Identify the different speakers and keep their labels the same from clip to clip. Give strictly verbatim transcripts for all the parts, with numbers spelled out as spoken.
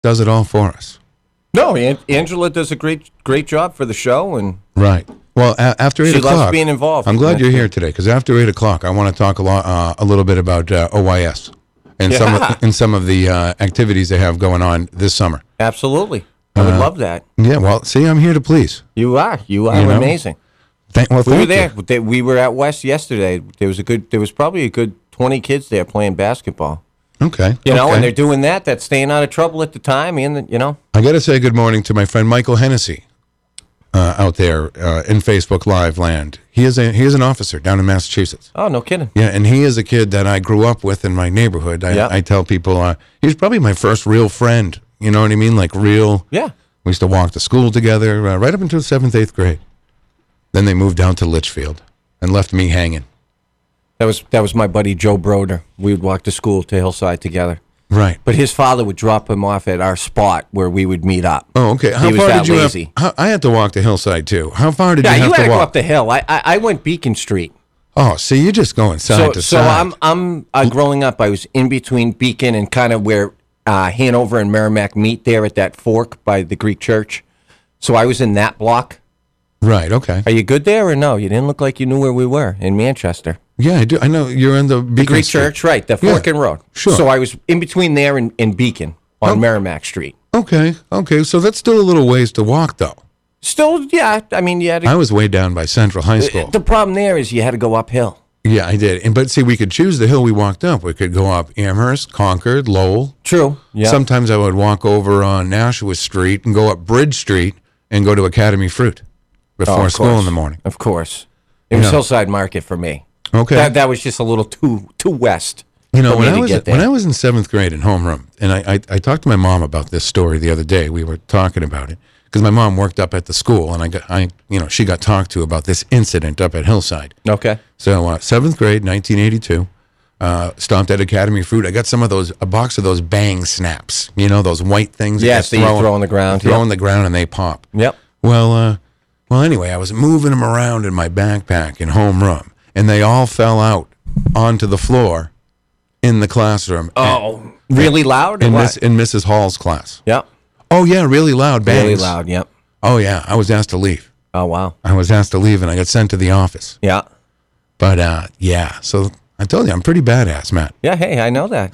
Speaker 1: does it all for us.
Speaker 2: No, An- Angela does a great great job for the show, and
Speaker 1: right. Well, a- after eight
Speaker 2: she
Speaker 1: o'clock,
Speaker 2: loves being involved.
Speaker 1: I'm glad you're here today because after eight o'clock, I want to talk a lot, uh, a little bit about uh, O Y S and
Speaker 2: Yeah.
Speaker 1: some of, and some of the uh, activities they have going on this summer.
Speaker 2: Absolutely, I would
Speaker 1: Uh,
Speaker 2: love that.
Speaker 1: Yeah. Well, see, I'm here to please.
Speaker 2: You are, you are
Speaker 1: You know?
Speaker 2: amazing.
Speaker 1: Thank, well,
Speaker 2: We
Speaker 1: thank
Speaker 2: were there.
Speaker 1: you.
Speaker 2: They- We were at West yesterday. There was a good. There was probably a good twenty kids there playing basketball.
Speaker 1: Okay.
Speaker 2: You know,
Speaker 1: okay.
Speaker 2: and they're doing that. That's staying out of trouble at the time, and you know.
Speaker 1: I got to say good morning to my friend Michael Hennessy uh, out there uh, in Facebook Live land. He is a he is an officer down in Massachusetts.
Speaker 2: Oh, no kidding.
Speaker 1: Yeah, and he is a kid that I grew up with in my neighborhood. I,
Speaker 2: Yeah.
Speaker 1: I tell people uh, he's probably my first real friend. You know what I mean? Like real.
Speaker 2: Yeah.
Speaker 1: We used to walk to school together uh, right up until seventh, eighth grade. Then they moved down to Litchfield and left me hanging.
Speaker 2: That was that was my buddy Joe Broder. We would walk to school to Hillside together.
Speaker 1: Right.
Speaker 2: But his father would drop him off at our spot where we would meet up.
Speaker 1: Oh, okay. How
Speaker 2: He was
Speaker 1: far
Speaker 2: that
Speaker 1: did you
Speaker 2: lazy.
Speaker 1: have? How, I had to walk to Hillside too. How far did
Speaker 2: Yeah,
Speaker 1: you have
Speaker 2: you had
Speaker 1: to
Speaker 2: to go
Speaker 1: walk?
Speaker 2: up the hill. I I, I went Beacon Street.
Speaker 1: Oh, see, you're just going side
Speaker 2: So
Speaker 1: to
Speaker 2: so
Speaker 1: side.
Speaker 2: I'm I'm uh, growing up. I was in between Beacon and kind of where uh, Hanover and Merrimack meet there at that fork by the Greek church. So I was in that block.
Speaker 1: Right. Okay.
Speaker 2: Are you good there or no? You didn't look like you knew where we were in Manchester.
Speaker 1: Yeah, I do. I know you're in the Beacon
Speaker 2: The Greek
Speaker 1: Street.
Speaker 2: church, right? The
Speaker 1: Yeah,
Speaker 2: Fork and Road.
Speaker 1: sure.
Speaker 2: So I was in between there and, and Beacon on
Speaker 1: Oh.
Speaker 2: Merrimack Street.
Speaker 1: Okay. Okay. So that's still a little ways to walk, though.
Speaker 2: Still, yeah. I mean, you had to,
Speaker 1: I was way down by Central High School.
Speaker 2: the problem there is you had to go uphill.
Speaker 1: Yeah, I did. And but see, we could choose the hill we walked up. We could go up Amherst, Concord, Lowell.
Speaker 2: True. Yeah.
Speaker 1: Sometimes I would walk over on Nashua Street and go up Bridge Street and go to Academy Fruit
Speaker 2: Oh,
Speaker 1: before
Speaker 2: of
Speaker 1: school
Speaker 2: course.
Speaker 1: in the morning.
Speaker 2: Of course. It was
Speaker 1: Yeah.
Speaker 2: Hillside Market for me.
Speaker 1: Okay.
Speaker 2: That that was just a little too too west.
Speaker 1: You know,
Speaker 2: for
Speaker 1: when
Speaker 2: me
Speaker 1: I
Speaker 2: to
Speaker 1: was
Speaker 2: get there.
Speaker 1: when I was in seventh grade in homeroom, and I, I I talked to my mom about this story the other day. We were talking about it because my mom worked up at the school, and I got I you know she got talked to about this incident up at Hillside.
Speaker 2: Okay.
Speaker 1: So uh, seventh grade, nineteen eighty-two, uh, stopped at Academy Fruit. I got some of those a box of those Bang Snaps. You know those white things.
Speaker 2: Yes,
Speaker 1: that
Speaker 2: that
Speaker 1: you
Speaker 2: you throw on the ground,
Speaker 1: Throw
Speaker 2: yep.
Speaker 1: on the ground and they pop.
Speaker 2: Yep.
Speaker 1: Well, uh, well. Anyway, I was moving them around in my backpack in homeroom, and they all fell out onto the floor in the classroom.
Speaker 2: Oh, really loud? Or
Speaker 1: in,
Speaker 2: what?
Speaker 1: Miss, in Missus Hall's class.
Speaker 2: Yep.
Speaker 1: Oh yeah, really loud bangs.
Speaker 2: Really loud. Yep.
Speaker 1: Oh yeah, I was asked to leave.
Speaker 2: Oh wow.
Speaker 1: I was asked to leave, and I got sent to the office.
Speaker 2: Yeah.
Speaker 1: But uh, yeah, so I told you I'm pretty badass, Matt.
Speaker 2: Yeah. Hey, I know that.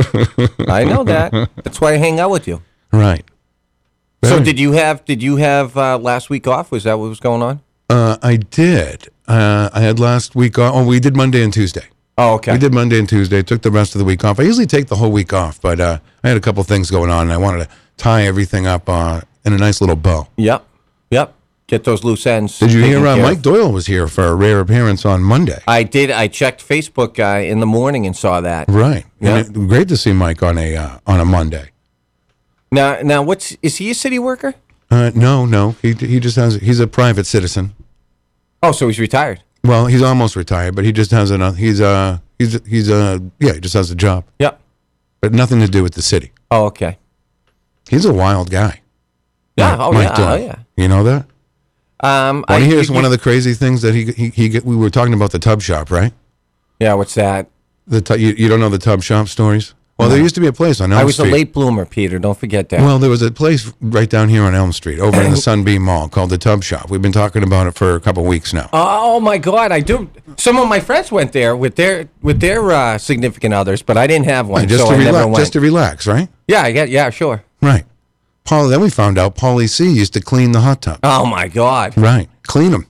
Speaker 2: I know that. That's why I hang out with you.
Speaker 1: Right.
Speaker 2: So
Speaker 1: Very-
Speaker 2: did you have did you have uh, last week off? Was that what was going on?
Speaker 1: Uh, I did. Uh, I had last week off. Oh, we did Monday and Tuesday.
Speaker 2: Oh, okay.
Speaker 1: We did Monday and Tuesday. Took the rest of the week off. I usually take the whole week off, but uh, I had a couple things going on, and I wanted to tie everything up uh, in a nice little bow.
Speaker 2: Yep. Yep. Get those loose ends.
Speaker 1: Did you
Speaker 2: taken
Speaker 1: hear uh,
Speaker 2: care
Speaker 1: Mike
Speaker 2: of.
Speaker 1: Doyle was here for a rare appearance on Monday?
Speaker 2: I did. I checked Facebook uh, in the morning and saw that.
Speaker 1: Right.
Speaker 2: Yeah.
Speaker 1: And it- great to see Mike on a uh, on a Monday.
Speaker 2: Now, now, what's is he a city worker?
Speaker 1: Uh, no, no. He he just has. He's a private citizen.
Speaker 2: Oh, so he's retired.
Speaker 1: Well, he's almost retired, but he just has a. He's uh he's he's uh yeah. He just has a job,
Speaker 2: Yep.
Speaker 1: but nothing to do with the city.
Speaker 2: Oh, okay.
Speaker 1: He's a wild guy.
Speaker 2: Yeah.
Speaker 1: Mike-
Speaker 2: oh,
Speaker 1: Mike
Speaker 2: yeah.
Speaker 1: Doyle.
Speaker 2: Oh, yeah.
Speaker 1: You know that?
Speaker 2: Um,
Speaker 1: Well,
Speaker 2: I,
Speaker 1: here's
Speaker 2: you-
Speaker 1: one of the crazy things that he he, he get, we were talking about the tub shop, right?
Speaker 2: Yeah. What's that?
Speaker 1: The tu- you, you don't know the tub shop stories? Well, there used to be a place on Elm
Speaker 2: I was
Speaker 1: Street.
Speaker 2: a late bloomer, Peter. Don't forget that.
Speaker 1: Well, there was a place right down here on Elm Street, over in the Sunbeam Mall, called the Tub Shop. We've been talking about it for a couple weeks now.
Speaker 2: oh my God, I do. Some of my friends went there with their with their uh, significant others, but I didn't have one,
Speaker 1: just
Speaker 2: so
Speaker 1: to
Speaker 2: I never
Speaker 1: relax,
Speaker 2: went.
Speaker 1: just to relax, right?
Speaker 2: yeah, yeah, yeah, sure.
Speaker 1: Right. Paul. Then we found out Paulie C used to clean the hot tub.
Speaker 2: Oh my God.
Speaker 1: Right, clean them.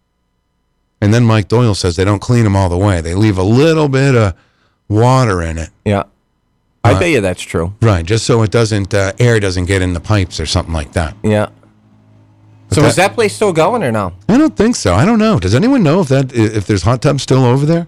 Speaker 1: And then Mike Doyle says they don't clean them all the way. They leave a little bit of water in it.
Speaker 2: Yeah, I bet you that's true.
Speaker 1: Right, just so it doesn't uh, air doesn't get in the pipes or something like that.
Speaker 2: Yeah. So
Speaker 1: that-
Speaker 2: is that place still going or no?
Speaker 1: I don't think so. I don't know. Does anyone know if that if there's hot tubs still over there?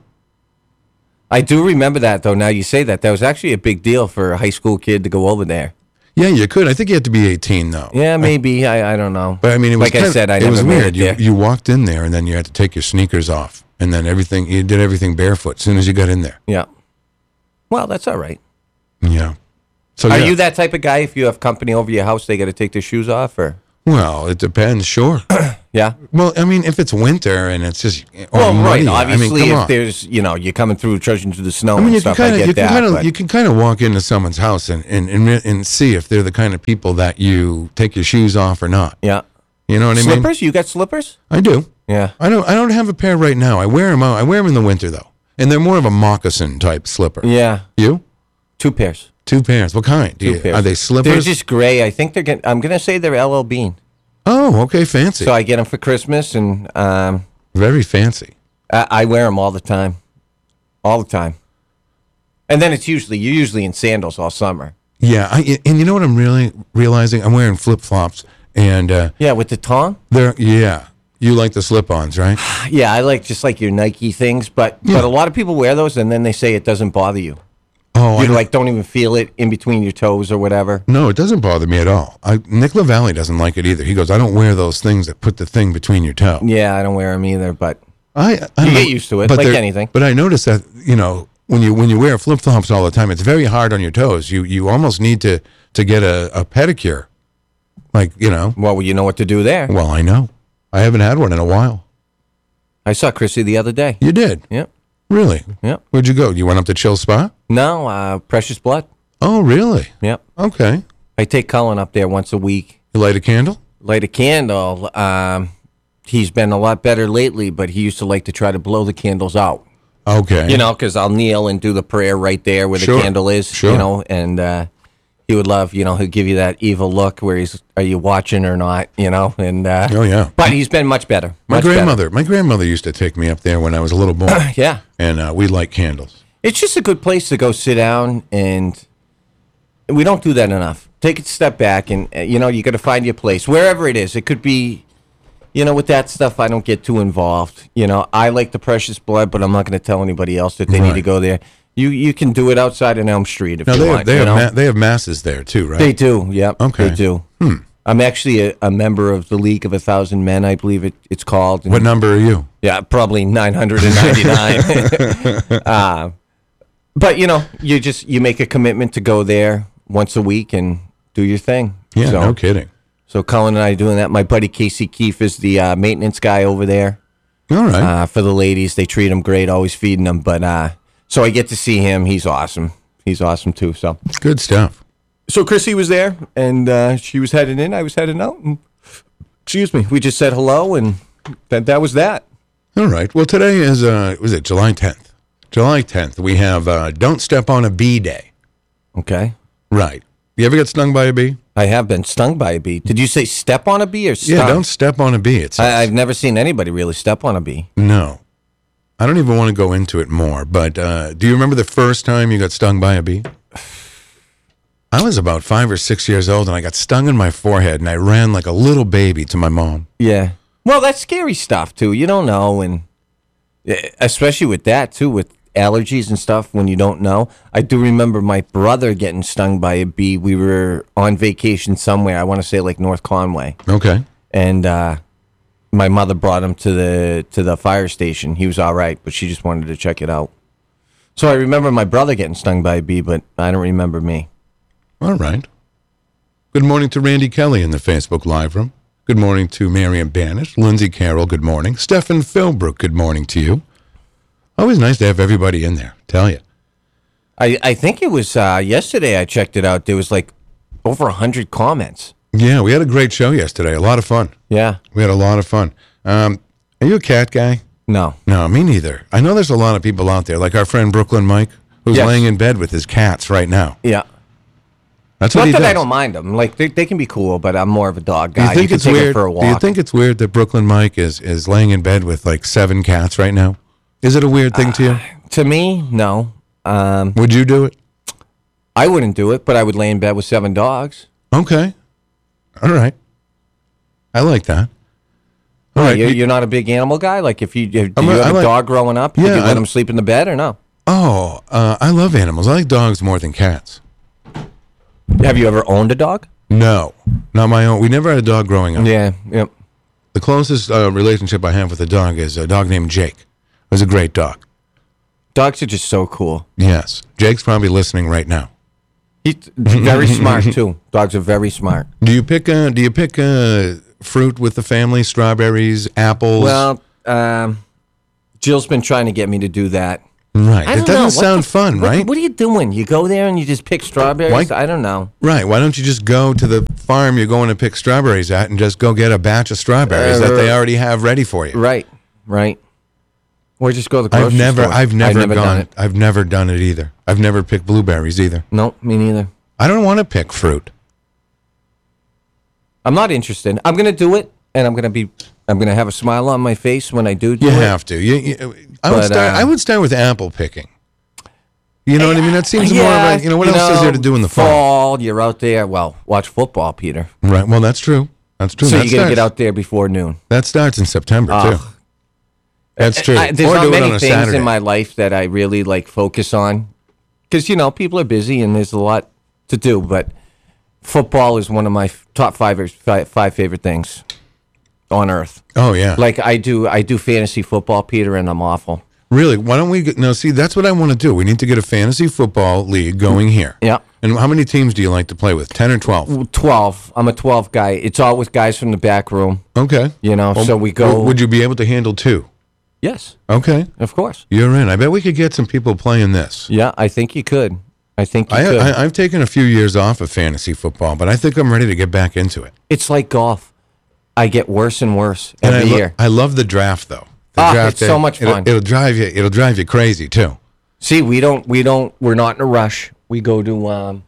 Speaker 2: I do remember that though. Now you say that, that was actually a big deal for a high school kid to go over there.
Speaker 1: Yeah, you could. I think you had to be eighteen though.
Speaker 2: Yeah, maybe. I, I don't know.
Speaker 1: But I mean, it was
Speaker 2: like I
Speaker 1: kind of-
Speaker 2: said, I
Speaker 1: it
Speaker 2: never
Speaker 1: was
Speaker 2: made
Speaker 1: weird.
Speaker 2: it
Speaker 1: You
Speaker 2: there.
Speaker 1: you walked in there and then you had to take your sneakers off, and then everything you did everything barefoot as soon as you got in there.
Speaker 2: Yeah. Well, that's all right.
Speaker 1: Yeah. So
Speaker 2: Are
Speaker 1: yeah.
Speaker 2: you that type of guy? If you have company over your house, they got to take their shoes off, or
Speaker 1: Well, it depends. Sure.
Speaker 2: Yeah.
Speaker 1: Well, I mean, if it's winter and it's just or
Speaker 2: Well, right.
Speaker 1: muddy, I mean,
Speaker 2: Obviously,
Speaker 1: come
Speaker 2: if
Speaker 1: on.
Speaker 2: there's, you know, you're coming through, trudging through the snow
Speaker 1: I mean,
Speaker 2: and
Speaker 1: you can
Speaker 2: stuff,
Speaker 1: kind
Speaker 2: I
Speaker 1: of
Speaker 2: get
Speaker 1: you can
Speaker 2: that.
Speaker 1: kind of
Speaker 2: but-
Speaker 1: you can kind of walk into someone's house and and, and re- and see if they're the kind of people that you take your shoes off or not.
Speaker 2: yeah.
Speaker 1: You know what I mean?
Speaker 2: Slippers? You got slippers?
Speaker 1: I do.
Speaker 2: Yeah.
Speaker 1: I don't. I don't have a pair right now. I wear them out. I wear them in the winter though, and they're more of a moccasin type slipper.
Speaker 2: Yeah.
Speaker 1: You?
Speaker 2: Two pairs.
Speaker 1: Two pairs. What kind? Do
Speaker 2: Two
Speaker 1: you,
Speaker 2: pairs.
Speaker 1: are they slippers?
Speaker 2: They're just gray. I think they're going to, I'm going to say they're L L Bean.
Speaker 1: Oh, okay, fancy.
Speaker 2: So I get them for Christmas, and um,
Speaker 1: Very fancy.
Speaker 2: I, I wear them all the time. All the time. And then it's usually, you're usually in sandals all summer.
Speaker 1: Yeah, I, and you know what I'm really realizing? I'm wearing flip flops, and uh,
Speaker 2: Yeah, with the tongue?
Speaker 1: they're yeah. You like the slip-ons, right?
Speaker 2: Yeah, I like just like your Nike things, but
Speaker 1: Yeah.
Speaker 2: but a lot of people wear those, and then they say it doesn't bother you.
Speaker 1: Oh, I
Speaker 2: You
Speaker 1: don't-
Speaker 2: like don't even feel it in between your toes or whatever.
Speaker 1: no, it doesn't bother me at all. I, Nick LaValle doesn't like it either. He goes, I don't wear those things that put the thing between your toe.
Speaker 2: Yeah, I don't wear them either, but
Speaker 1: I, I
Speaker 2: You
Speaker 1: don't
Speaker 2: get
Speaker 1: know,
Speaker 2: used to it,
Speaker 1: but
Speaker 2: like
Speaker 1: they're-
Speaker 2: anything.
Speaker 1: But I noticed that you know when you when you wear flip flops all the time, it's very hard on your toes. You you almost need to to get a, a pedicure, like you know.
Speaker 2: well, you know what to do there.
Speaker 1: Well, I know. I haven't had one in a while.
Speaker 2: I saw Chrissy the other day.
Speaker 1: You did,
Speaker 2: Yep,
Speaker 1: really?
Speaker 2: yep.
Speaker 1: Where'd you go? You went up to Chill Spa?
Speaker 2: No, uh, Precious Blood.
Speaker 1: Oh, really?
Speaker 2: Yep.
Speaker 1: Okay.
Speaker 2: I take Cullen up there once a week.
Speaker 1: You light a candle?
Speaker 2: Light a candle. Um, he's been a lot better lately, but he used to like to try to blow the candles out.
Speaker 1: Okay.
Speaker 2: You know, because I'll kneel and do the prayer right there where
Speaker 1: Sure,
Speaker 2: the candle is.
Speaker 1: sure.
Speaker 2: You know, and uh, he would love. You know, he'll give you that evil look where he's, "Are you watching or not?" You know, and uh,
Speaker 1: Oh yeah.
Speaker 2: but he's been much better.
Speaker 1: My
Speaker 2: much better.
Speaker 1: grandmother, my grandmother used to take me up there when I was a little boy,
Speaker 2: Yeah,
Speaker 1: and uh, we light candles.
Speaker 2: it's just a good place to go sit down, and we don't do that enough. Take a step back, and uh, you know, you got to find your place wherever it is. It could be. You know, with that stuff, I don't get too involved. You know, I like the Precious Blood, but I'm not going to tell anybody else that they need to
Speaker 1: Right.
Speaker 2: go there. You you can do it outside in Elm Street if
Speaker 1: Now
Speaker 2: you
Speaker 1: they
Speaker 2: want.
Speaker 1: have, they
Speaker 2: you
Speaker 1: have
Speaker 2: know?
Speaker 1: ma- they have masses there too, right?
Speaker 2: They do, yep.
Speaker 1: Okay.
Speaker 2: They do. Hmm. I'm actually a, a member of the League of a Thousand Men, I believe it, it's called. And
Speaker 1: What number are you?
Speaker 2: yeah, probably nine hundred ninety-nine. uh, but, you know, you just, you make a commitment to go there once a week and do your thing.
Speaker 1: Yeah,
Speaker 2: so,
Speaker 1: no kidding.
Speaker 2: So Colin and I are doing that. My buddy Casey Keefe is the uh, maintenance guy over there.
Speaker 1: All right.
Speaker 2: Uh, for the ladies, they treat him great, always feeding them. But uh, so I get to see him. He's awesome. He's awesome too. So,
Speaker 1: Good stuff.
Speaker 2: so Chrissy was there, and uh, she was heading in. I was heading out. And, excuse me. We just said hello, and that that was that.
Speaker 1: All right. Well, today is uh, was it July tenth? July tenth. We have uh, Don't Step on a Bee Day.
Speaker 2: Okay.
Speaker 1: Right. You ever get stung by a bee?
Speaker 2: I have been stung by a bee. Did you say step on a bee or stung?
Speaker 1: Yeah. Don't step on a bee. It's
Speaker 2: I, I've never seen anybody really step on a bee.
Speaker 1: no. I don't even want to go into it more. But uh, do you remember the first time you got stung by a bee? I was about five or six years old, and I got stung in my forehead, and I ran like a little baby to my mom.
Speaker 2: Yeah. Well, that's scary stuff too. You don't know, and eh, especially with that too, with allergies and stuff. When you don't know, I do remember my brother getting stung by a bee. We were on vacation somewhere. I want to say like North Conway,
Speaker 1: Okay.
Speaker 2: and uh, my mother brought him to the to the fire station. He was all right, but she just wanted to check it out. So I remember my brother getting stung by a bee, but I don't remember me.
Speaker 1: All right. Good morning to Randy Kelly in the Facebook Live room. Good morning to Marion Banish. Lindsay Carroll, good morning. Stephen Philbrook, good morning to you. Always nice to have everybody in there, tell you.
Speaker 2: I, I think it was uh, yesterday I checked it out. There was like over one hundred comments.
Speaker 1: Yeah, we had a great show yesterday. A lot of fun.
Speaker 2: Yeah.
Speaker 1: We had a lot of fun. Um, are you a cat guy?
Speaker 2: No.
Speaker 1: No, me neither. I know there's a lot of people out there, like our friend Brooklyn Mike, who's
Speaker 2: Yes.
Speaker 1: laying in bed with his cats right now.
Speaker 2: Yeah.
Speaker 1: That's what
Speaker 2: Not
Speaker 1: he
Speaker 2: that
Speaker 1: does.
Speaker 2: I don't mind them. Like they, they can be cool, but I'm more of a dog
Speaker 1: Do
Speaker 2: guy.
Speaker 1: you think
Speaker 2: can
Speaker 1: it's
Speaker 2: take 'em
Speaker 1: weird?
Speaker 2: for a walk.
Speaker 1: Do you think it's weird that Brooklyn Mike is is laying in bed with like seven cats right now? Is it a weird thing to you?
Speaker 2: To me, no. Um,
Speaker 1: Would you do it?
Speaker 2: I wouldn't do it, but I would lay in bed with seven dogs.
Speaker 1: Okay. All right. I like that. All
Speaker 2: Why,
Speaker 1: right.
Speaker 2: you're,
Speaker 1: you-
Speaker 2: you're not a big animal guy. Like if you did
Speaker 1: I'm
Speaker 2: you
Speaker 1: a-
Speaker 2: have
Speaker 1: I
Speaker 2: a
Speaker 1: like-
Speaker 2: dog growing up, did
Speaker 1: Yeah,
Speaker 2: you let
Speaker 1: I'm-
Speaker 2: him sleep in the bed or no?
Speaker 1: oh, uh, I love animals. I like dogs more than cats.
Speaker 2: Have you ever owned a dog?
Speaker 1: No, not my own. We never had a dog growing up.
Speaker 2: Yeah. Yep.
Speaker 1: The closest uh, relationship I have with a dog is a dog named Jake. It was a great dog.
Speaker 2: Dogs are just so cool.
Speaker 1: Yes. Jake's probably listening right now.
Speaker 2: He's very smart too. Dogs are very smart.
Speaker 1: Do you pick? Uh, do you pick uh, fruit with the family? Strawberries, apples.
Speaker 2: Well, um, Jill's been trying to get me to do that.
Speaker 1: Right.
Speaker 2: I
Speaker 1: It
Speaker 2: don't
Speaker 1: doesn't
Speaker 2: know. What
Speaker 1: sound
Speaker 2: the-
Speaker 1: fun,
Speaker 2: what-
Speaker 1: right?
Speaker 2: What are you doing? You go there and you just pick strawberries?
Speaker 1: Why-
Speaker 2: I don't know.
Speaker 1: Right. Why don't you just go to the farm you're going to pick strawberries at and just go get a batch of strawberries
Speaker 2: Uh,
Speaker 1: that they already have ready for you?
Speaker 2: Right, right. Or just go to the grocery
Speaker 1: I've never,
Speaker 2: store.
Speaker 1: I've never,
Speaker 2: never
Speaker 1: gone.
Speaker 2: done it.
Speaker 1: I've never done it either. I've never picked blueberries either.
Speaker 2: No, me neither.
Speaker 1: I don't want to pick fruit.
Speaker 2: I'm not interested. I'm going to do it, and I'm going to be. I'm going to have a smile on my face when I do do
Speaker 1: You
Speaker 2: it.
Speaker 1: have to. You, you, I would
Speaker 2: But,
Speaker 1: start.
Speaker 2: uh,
Speaker 1: I would start with apple picking. You know what I mean? That seems
Speaker 2: Yeah,
Speaker 1: more of a. You know what else is there to do in the fall?
Speaker 2: fall? You're out there. Well, watch football, Peter.
Speaker 1: Right. Well, that's true. That's true.
Speaker 2: So
Speaker 1: that
Speaker 2: you're going to get
Speaker 1: starts-
Speaker 2: out there before noon.
Speaker 1: That starts in September too.
Speaker 2: Ugh.
Speaker 1: That's true.
Speaker 2: I, there's
Speaker 1: or
Speaker 2: not
Speaker 1: do it
Speaker 2: many
Speaker 1: on a
Speaker 2: things
Speaker 1: Saturday.
Speaker 2: in my life that I really like focus on, because you know people are busy and there's a lot to do. But football is one of my f- top five or five, five favorite things on earth.
Speaker 1: Oh yeah.
Speaker 2: Like I do, I do fantasy football, Peter, and I'm awful.
Speaker 1: Really? Why don't we get, no, see, that's what I want to do. We need to get a fantasy football league going here.
Speaker 2: Yeah.
Speaker 1: And how many teams do you like to play with? ten or twelve?
Speaker 2: twelve. I'm a twelve guy. It's all with guys from the back room.
Speaker 1: Okay.
Speaker 2: You know,
Speaker 1: Well,
Speaker 2: so we go.
Speaker 1: w- Would you be able to handle two?
Speaker 2: Yes,
Speaker 1: Okay.
Speaker 2: of course.
Speaker 1: You're in. I bet we could get some people playing this.
Speaker 2: Yeah, I think you could. I think you
Speaker 1: I,
Speaker 2: could.
Speaker 1: I, I've taken a few years off of fantasy football, but I think I'm ready to get back into it.
Speaker 2: it's like golf. I get worse and worse
Speaker 1: And
Speaker 2: every
Speaker 1: I, lo-
Speaker 2: year.
Speaker 1: I love the draft, though. The
Speaker 2: Ah,
Speaker 1: draft
Speaker 2: it's so much
Speaker 1: it'll-
Speaker 2: fun.
Speaker 1: It'll, drive you. It'll drive you crazy too.
Speaker 2: See, we don't, we don't, we're not in a rush. We go to, um,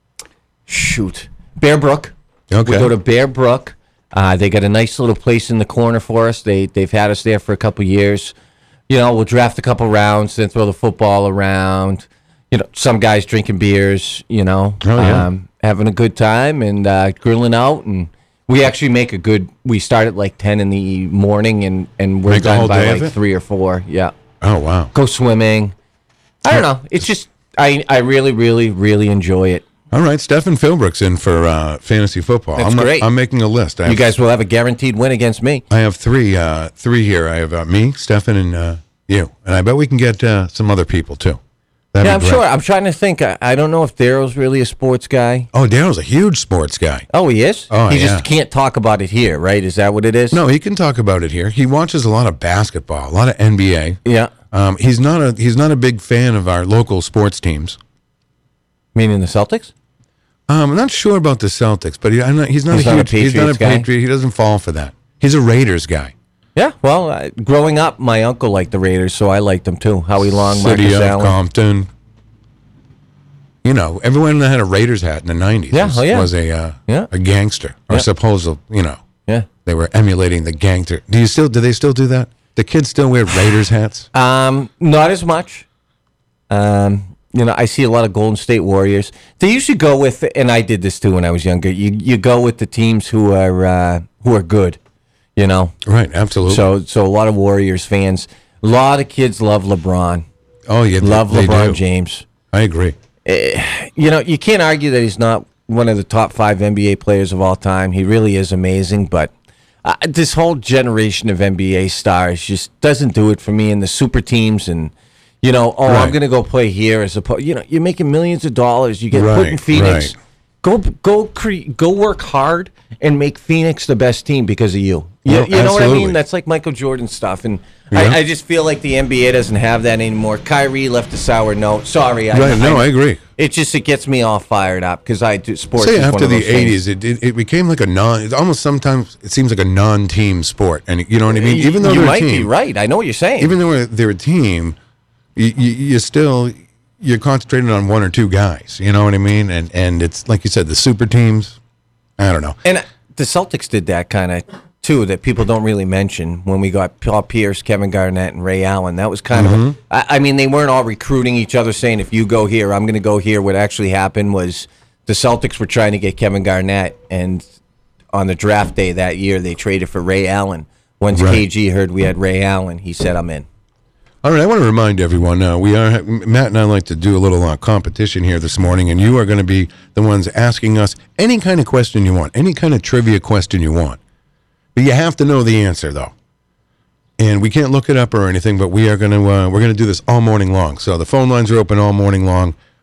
Speaker 2: shoot, Bear Brook.
Speaker 1: Okay.
Speaker 2: We go to Bear Brook. Uh, they got a nice little place in the corner for us. They, they've had us there for a couple years. You know, we'll draft a couple rounds, then throw the football around. You know, some guys drinking beers, you know,
Speaker 1: Oh, yeah.
Speaker 2: um, having a good time and uh, grilling out. And we actually make a good, we start at like ten in the morning and, and we're
Speaker 1: Make a
Speaker 2: done
Speaker 1: whole
Speaker 2: by
Speaker 1: day of
Speaker 2: like
Speaker 1: it?
Speaker 2: three or four. Yeah.
Speaker 1: Oh wow.
Speaker 2: Go swimming. I don't know. It's just, I, I really, really, really enjoy it.
Speaker 1: All right, Stephen Philbrook's in for uh, fantasy football.
Speaker 2: That's
Speaker 1: I'm,
Speaker 2: great.
Speaker 1: I'm making a list. I
Speaker 2: You
Speaker 1: have,
Speaker 2: guys will have a guaranteed win against me.
Speaker 1: I have three, uh, three here. I have uh, me, Stephen, and uh, you. And I bet we can get uh, some other people too. That'd
Speaker 2: Yeah,
Speaker 1: be
Speaker 2: I'm
Speaker 1: great.
Speaker 2: sure. I'm trying to think. I, I don't know if Daryl's really a sports guy.
Speaker 1: Oh, Daryl's a huge sports guy.
Speaker 2: Oh, he is?
Speaker 1: Oh,
Speaker 2: he
Speaker 1: yeah.
Speaker 2: just can't talk about it here, right? Is that what it is?
Speaker 1: No, he can talk about it here. He watches a lot of basketball, a lot of N B A.
Speaker 2: Yeah.
Speaker 1: Um, he's not a he's not a big fan of our local sports teams.
Speaker 2: Meaning the Celtics?
Speaker 1: Um, I'm not sure about the Celtics, but he, I'm not, he's not
Speaker 2: He's
Speaker 1: a
Speaker 2: not a
Speaker 1: huge he's not a
Speaker 2: Patriots guy?
Speaker 1: Patriot. He doesn't fall for that. He's a Raiders guy.
Speaker 2: Yeah. Well, uh, growing up, my uncle liked the Raiders, so I liked them too. Howie Long,
Speaker 1: City
Speaker 2: Marcus
Speaker 1: of
Speaker 2: Allen.
Speaker 1: Compton. You know, everyone that had a Raiders hat in the nineties
Speaker 2: Yeah,
Speaker 1: was,
Speaker 2: oh, yeah.
Speaker 1: was a uh,
Speaker 2: Yeah.
Speaker 1: a gangster or
Speaker 2: Yeah.
Speaker 1: supposed, you know,
Speaker 2: Yeah.
Speaker 1: they were emulating the gangster. Do you still do they still do that? The kids still wear Raiders hats?
Speaker 2: Um, not as much. Um, you know, I see a lot of Golden State Warriors. They usually go with, and I did this too when I was younger. You you go with the teams who are uh, who are good. You know,
Speaker 1: Right, absolutely.
Speaker 2: so so a lot of Warriors fans. A lot of kids love LeBron.
Speaker 1: oh, yeah, they-
Speaker 2: Love
Speaker 1: they
Speaker 2: LeBron
Speaker 1: do.
Speaker 2: James.
Speaker 1: I agree.
Speaker 2: You know, you can't argue that he's not one of the top five N B A players of all time. He really is amazing, but uh, this whole generation of N B A stars just doesn't do it for me. And the super teams, and you know, oh, I'm
Speaker 1: Right.
Speaker 2: going to go play here as opposed. You know, you're making millions of dollars. You get put in
Speaker 1: Right,
Speaker 2: Phoenix.
Speaker 1: right.
Speaker 2: Go go cre- go work hard and make Phoenix the best team because of you. You,
Speaker 1: No,
Speaker 2: you know what I
Speaker 1: absolutely.
Speaker 2: mean? That's like Michael Jordan stuff, and
Speaker 1: Yeah.
Speaker 2: I, I just feel like the N B A doesn't have that anymore. Kyrie left a sour note. Sorry, I,
Speaker 1: Right, no, I agree.
Speaker 2: it just it gets me all fired up because I do sports.
Speaker 1: Say
Speaker 2: is one
Speaker 1: after
Speaker 2: of
Speaker 1: the
Speaker 2: those things.
Speaker 1: eighties, it, it it became like a non. It almost sometimes it seems like a non-team sport, and you know what I mean. Even though
Speaker 2: you
Speaker 1: they're
Speaker 2: might
Speaker 1: a team,
Speaker 2: be right. I know what you're saying.
Speaker 1: even though they're a team, you, you, you still you're concentrating on one or two guys. You know what I mean? And and it's like you said, the super teams. I don't know.
Speaker 2: and the Celtics did that kind of too that people don't really mention when we got Paul Pierce, Kevin Garnett, and Ray Allen. That was kind
Speaker 1: Mm-hmm.
Speaker 2: of. A, I, I mean, they weren't all recruiting each other, saying if you go here, I'm going to go here. What actually happened was the Celtics were trying to get Kevin Garnett, and on the draft day that year, they traded for Ray Allen. Once
Speaker 1: Right.
Speaker 2: K G heard we had Ray Allen, he said, "I'm in."
Speaker 1: All right, I want to remind everyone uh, we are Matt and I like to do a little uh, competition here this morning, and you are going to be the ones asking us any kind of question you want, any kind of trivia question you want. But you have to know the answer, though. And we can't look it up or anything, but we are going to uh, we're going to do this all morning long. So the phone lines are open all morning long.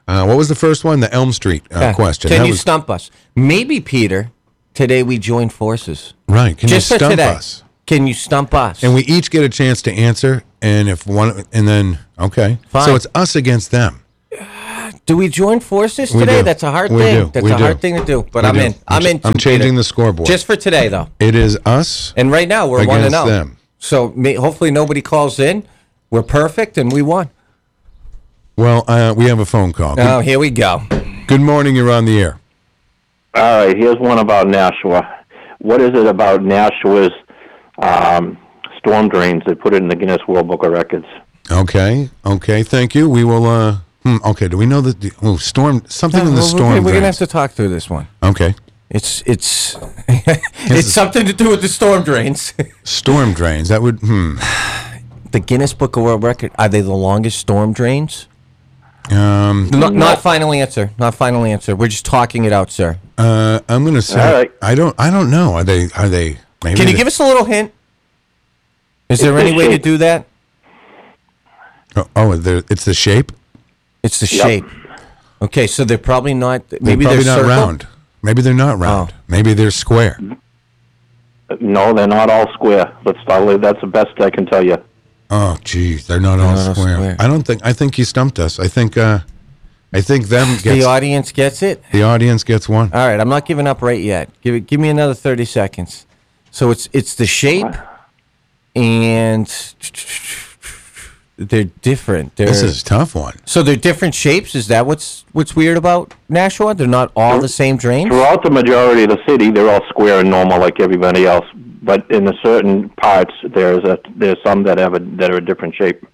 Speaker 1: Uh, what was the first one? The Elm Street uh,
Speaker 2: Yeah.
Speaker 1: question.
Speaker 2: Can
Speaker 1: That
Speaker 2: you
Speaker 1: was,
Speaker 2: stump us? Maybe, Peter, today we join forces.
Speaker 1: right. Can
Speaker 2: Just
Speaker 1: you
Speaker 2: for
Speaker 1: stump
Speaker 2: today.
Speaker 1: us?
Speaker 2: Can you stump us?
Speaker 1: And we each get a chance to answer. And if one, and then okay,
Speaker 2: Fine.
Speaker 1: so it's us against them.
Speaker 2: do we join forces
Speaker 1: We
Speaker 2: today?
Speaker 1: do.
Speaker 2: That's a hard
Speaker 1: We
Speaker 2: thing.
Speaker 1: do.
Speaker 2: That's
Speaker 1: We
Speaker 2: a
Speaker 1: do.
Speaker 2: hard thing to do. But
Speaker 1: We
Speaker 2: I'm
Speaker 1: do.
Speaker 2: in. I'm
Speaker 1: ch-
Speaker 2: in.
Speaker 1: I'm
Speaker 2: too,
Speaker 1: changing
Speaker 2: Peter.
Speaker 1: the scoreboard.
Speaker 2: Just for today, though.
Speaker 1: it is us.
Speaker 2: And right now we're one to
Speaker 1: Against
Speaker 2: zero.
Speaker 1: them.
Speaker 2: So may, hopefully nobody calls in. We're perfect, and we won.
Speaker 1: Well, uh, we have a phone call. Good,
Speaker 2: Oh, here we go.
Speaker 1: good morning. You're on the air.
Speaker 3: All right, here's one about Nashua. What is it about Nashua's um, storm drains that put it in the Guinness World Book of Records?
Speaker 1: Okay. Okay. Thank you. We will. Uh, hmm, okay. Do we know that? The, oh, storm. Something in the
Speaker 2: Well,
Speaker 1: storm.
Speaker 2: We're, we're gonna have
Speaker 1: drains.
Speaker 2: to talk through this one.
Speaker 1: Okay.
Speaker 2: It's it's it's something to do with the storm drains.
Speaker 1: Storm drains. That would. Hmm.
Speaker 2: The Guinness Book of World Record. Are they the longest storm drains?
Speaker 1: Um.
Speaker 2: Not, not final answer. Not final answer. We're just talking it out, sir.
Speaker 1: Uh. I'm gonna say.
Speaker 3: All right.
Speaker 1: I don't. I don't know. Are they? Are they? Maybe
Speaker 2: Can you
Speaker 1: they-
Speaker 2: give us a little hint? Is there
Speaker 3: It's
Speaker 2: any
Speaker 3: the
Speaker 2: way to
Speaker 3: shape.
Speaker 2: do that?
Speaker 1: Oh, oh the, it's the shape.
Speaker 2: It's the
Speaker 3: Yep.
Speaker 2: shape. Okay, so they're probably not. Maybe
Speaker 1: they're
Speaker 2: they're,
Speaker 1: probably not
Speaker 2: circle?
Speaker 1: round. Maybe they're not round.
Speaker 2: Oh.
Speaker 1: Maybe they're square.
Speaker 3: No, they're not all square. Let's start. That's the best I can tell you.
Speaker 1: Oh, geez, they're not all
Speaker 2: not all
Speaker 1: square.
Speaker 2: square.
Speaker 1: I don't think. I think you stumped us. I think. Uh, I think them gets
Speaker 2: The audience gets it.
Speaker 1: the audience gets one.
Speaker 2: All right, I'm not giving up right yet. Give it. Give me another thirty seconds. So it's it's the shape, and they're different. They're,
Speaker 1: This is a tough one.
Speaker 2: so they're different shapes. Is that what's what's weird about Nashua? They're not all the same drains.
Speaker 3: Throughout the majority of the city, they're all square and normal like everybody else. But in the certain parts, there's a there's some that have a that are a different shape.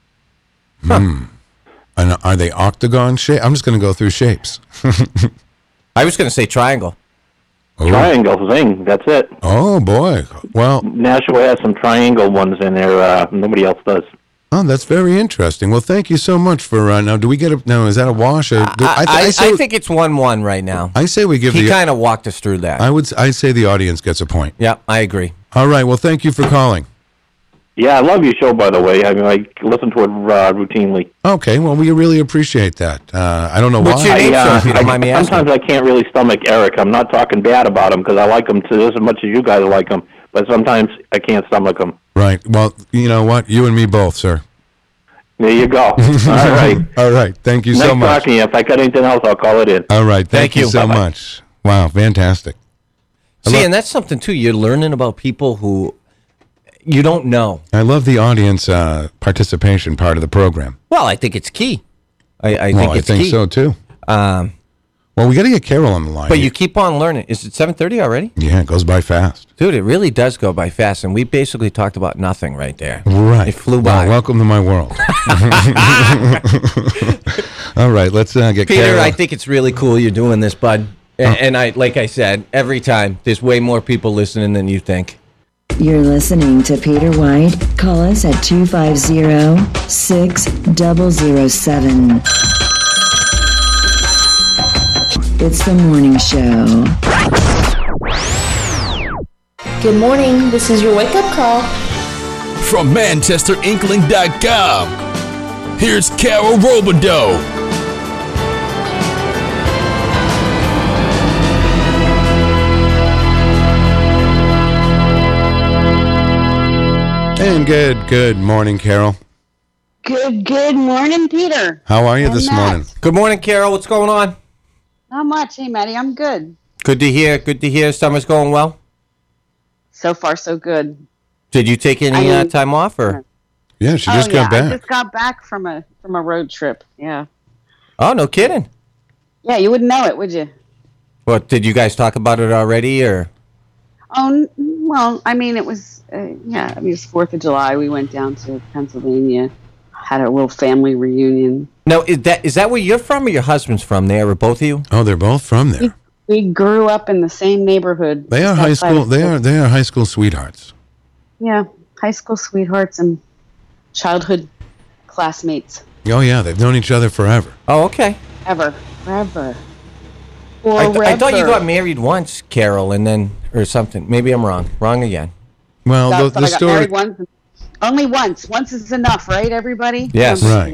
Speaker 1: And are they octagon shape? I'm just going to go through shapes.
Speaker 2: I was going to say triangle.
Speaker 1: Oh.
Speaker 3: Triangle thing. That's it.
Speaker 1: Oh boy. Well,
Speaker 3: Nashua has some triangle ones in there. Uh, nobody else does.
Speaker 1: oh, that's very interesting. Well, thank you so much for. Uh, now, do we get a? Now, is that a wash? Or do,
Speaker 2: I,
Speaker 1: th-
Speaker 2: I,
Speaker 1: say,
Speaker 2: I think it's one one right now.
Speaker 1: I say we give
Speaker 2: He
Speaker 1: the.
Speaker 2: kind of walked us through that.
Speaker 1: I would. s- I say the audience gets a point.
Speaker 2: yeah, I agree.
Speaker 1: All right. Well, thank you for calling.
Speaker 3: Yeah, I love your show, by the way. I mean, I listen to it uh, routinely.
Speaker 1: Okay. Well, we really appreciate that. Uh, I don't know
Speaker 2: What's
Speaker 1: why.
Speaker 2: your name,
Speaker 3: I,
Speaker 2: sir,
Speaker 3: uh,
Speaker 2: if you don't
Speaker 3: I-
Speaker 2: mind me asking?
Speaker 3: sometimes I can't really stomach Eric. I'm not talking bad about him because I like him too, as much as you guys like him. But sometimes I can't stomach him.
Speaker 1: Right. Well, you know what? You and me both, sir.
Speaker 3: There you go. All right.
Speaker 1: All right. Thank you
Speaker 3: Nice
Speaker 1: so much.
Speaker 3: talking to you. If I got anything else, I'll call it in.
Speaker 1: All right. Thank,
Speaker 2: Thank
Speaker 1: you.
Speaker 2: you.
Speaker 1: so
Speaker 3: Bye-bye.
Speaker 1: much. Wow. Fantastic.
Speaker 2: See,
Speaker 1: love-
Speaker 2: and that's something too. You're learning about people who you don't know.
Speaker 1: I love the audience uh, participation part of the program.
Speaker 2: Well, I think it's key. I, I
Speaker 1: Well,
Speaker 2: think
Speaker 1: I
Speaker 2: it's
Speaker 1: think
Speaker 2: key.
Speaker 1: so too.
Speaker 2: Um,
Speaker 1: Well, we got to get Carol on the line.
Speaker 2: but you keep on learning. Is it seven thirty already?
Speaker 1: yeah, it goes by fast.
Speaker 2: Dude, it really does go by fast, and we basically talked about nothing right there.
Speaker 1: Right.
Speaker 2: It flew
Speaker 1: Well,
Speaker 2: by.
Speaker 1: welcome to my world. All right, let's uh, get
Speaker 2: Peter,
Speaker 1: Carol.
Speaker 2: I think it's really cool you're doing this, bud. A- And I, like I said, every time there's way more people listening than you think.
Speaker 4: You're listening to Peter White. Call us at two five zero, six zero zero seven. It's the morning show.
Speaker 5: Good morning. This is your wake up call.
Speaker 6: From Manchester Inkling dot com, here's Carol Robideau.
Speaker 1: And good, good morning, Carol.
Speaker 7: Good, good morning, Peter.
Speaker 1: How are you
Speaker 7: I'm
Speaker 1: this
Speaker 7: Matt.
Speaker 1: morning?
Speaker 2: Good morning, Carol. What's going on?
Speaker 7: Not much. Hey, Maddie, I'm good.
Speaker 2: Good to hear. Good to hear. Summer's going well.
Speaker 7: So far, so good.
Speaker 2: Did you take any
Speaker 7: I
Speaker 2: uh,
Speaker 7: mean-
Speaker 2: time off, or?
Speaker 1: Yeah, she
Speaker 7: oh,
Speaker 1: just
Speaker 7: yeah,
Speaker 1: got back.
Speaker 7: I just got back from a from a road trip. Yeah.
Speaker 2: Oh, no kidding.
Speaker 7: Yeah, you wouldn't know it, would you?
Speaker 2: What, did you guys talk about it already, or?
Speaker 7: Oh, n- well, I mean, it was, uh, yeah, I mean, it was fourth of July. We went down to Pennsylvania, had a little family reunion.
Speaker 2: No, is that is that where you're from, or your husband's from there, or both of you?
Speaker 1: Oh, they're both from there.
Speaker 7: We grew up in the same neighborhood.
Speaker 1: They are
Speaker 7: just
Speaker 1: high
Speaker 7: outside
Speaker 1: school.
Speaker 7: of-
Speaker 1: They are they are high school sweethearts.
Speaker 7: Yeah, high school sweethearts and childhood classmates.
Speaker 1: Oh yeah, they've known each other forever.
Speaker 2: Oh, okay.
Speaker 7: Ever. Forever.
Speaker 2: I, th- I thought you
Speaker 7: Forever.
Speaker 2: got married once, Carol, and then, or something. Maybe I'm wrong. Wrong again.
Speaker 1: Well,
Speaker 7: Got-
Speaker 1: the,
Speaker 7: thought
Speaker 1: the
Speaker 7: I got
Speaker 1: story.
Speaker 7: married once. Only once. Once is enough, right, everybody?
Speaker 2: Yes.
Speaker 7: No, I'm just
Speaker 1: Right.
Speaker 7: kidding.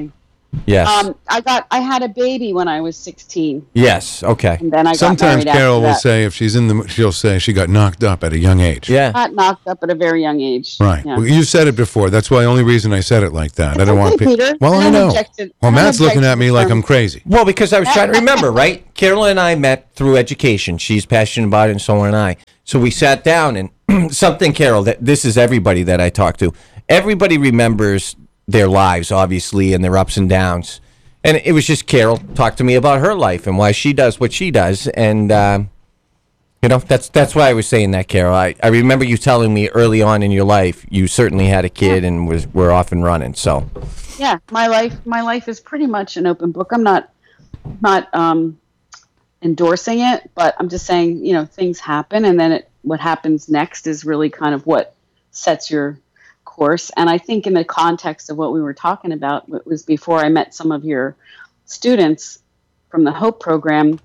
Speaker 2: Yes.
Speaker 7: Um, I got I had a baby when I was sixteen,
Speaker 2: yes. Okay.
Speaker 7: and then I got
Speaker 1: Sometimes
Speaker 7: married
Speaker 1: Carol
Speaker 7: after
Speaker 1: will
Speaker 7: that.
Speaker 1: say if she's in the, she'll say she got knocked up at a young age.
Speaker 2: Yeah.
Speaker 7: Got knocked up at a very young age.
Speaker 1: Right.
Speaker 7: Yeah.
Speaker 1: Well, you said it before. That's why only reason I said it like that. I
Speaker 7: It's
Speaker 1: don't want
Speaker 7: okay,
Speaker 1: people.
Speaker 7: Peter.
Speaker 1: Well,
Speaker 7: I
Speaker 1: I
Speaker 7: don't
Speaker 1: know.
Speaker 7: object to-
Speaker 1: Well,
Speaker 7: I don't
Speaker 1: Matt's looking
Speaker 7: object
Speaker 1: at
Speaker 7: to
Speaker 1: me
Speaker 7: the
Speaker 1: like
Speaker 7: term.
Speaker 1: I'm crazy.
Speaker 2: Well, because I was trying to remember, right? Carol and I met through education. She's passionate about it, and so am I. So we sat down, and something, Carol, that this is everybody that I talk to. Everybody remembers their lives, obviously, and their ups and downs. And it was just Carol talked to me about her life and why she does what she does. And, um, you know, that's that's why I was saying that, Carol. I, I remember you telling me early on in your life, you certainly had a kid and was were off and running. So,
Speaker 7: Yeah, my life my life is pretty much an open book. I'm not not um, endorsing it, but I'm just saying, you know, things happen, and then it, what happens next is really kind of what sets your course. And I think in the context of what we were talking about, it was before I met some of your students from the Hope program,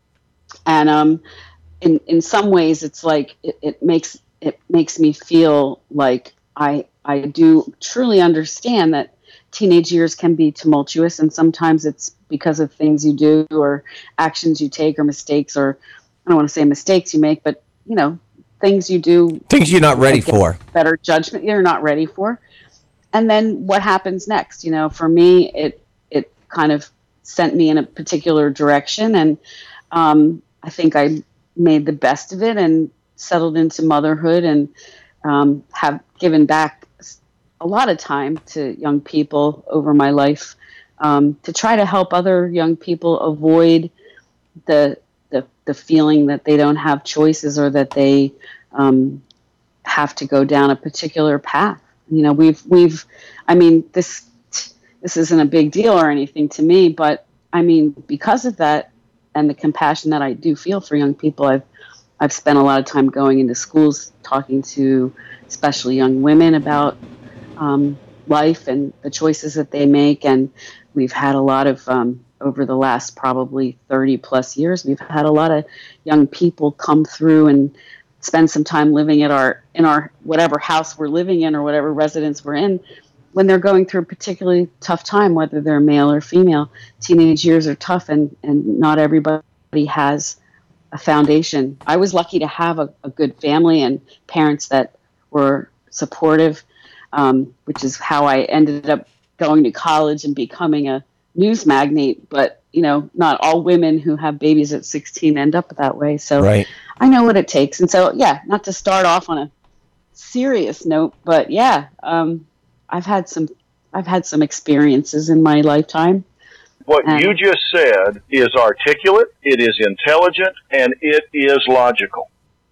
Speaker 7: and um, in in some ways, it's like it, it makes it makes me feel like I I do truly understand that teenage years can be tumultuous, and sometimes it's because of things you do or actions you take or mistakes, or I don't want to say mistakes you make, but you know, things you do,
Speaker 2: things you're not ready
Speaker 7: against
Speaker 2: for.
Speaker 7: better judgment you're not ready for. And then what happens next? You know, for me, it it kind of sent me in a particular direction, and um, I think I made the best of it and settled into motherhood, and um, have given back a lot of time to young people over my life, um, to try to help other young people avoid the the the feeling that they don't have choices, or that they um, have to go down a particular path. You know, we've we've, I mean, this this isn't a big deal or anything to me, but I mean, because of that and the compassion that I do feel for young people, I've I've spent a lot of time going into schools, talking to especially young women about um, life and the choices that they make, and we've had a lot of um, over the last probably thirty plus years, we've had a lot of young people come through and spend some time living at our in our whatever house we're living in or whatever residence we're in, when they're going through a particularly tough time, whether they're male or female. Teenage years are tough, and, and not everybody has a foundation. I was lucky to have a, a good family and parents that were supportive, um, which is how I ended up going to college and becoming a news magnate. But, you know, not all women who have babies at sixteen end up that way. So
Speaker 2: Right.
Speaker 7: I know what it takes. And so, yeah, not to start off on a serious note, but yeah, um, I've had some, I've had some experiences in my lifetime.
Speaker 8: What
Speaker 7: And-
Speaker 8: you just said is articulate, it is intelligent, and it is logical.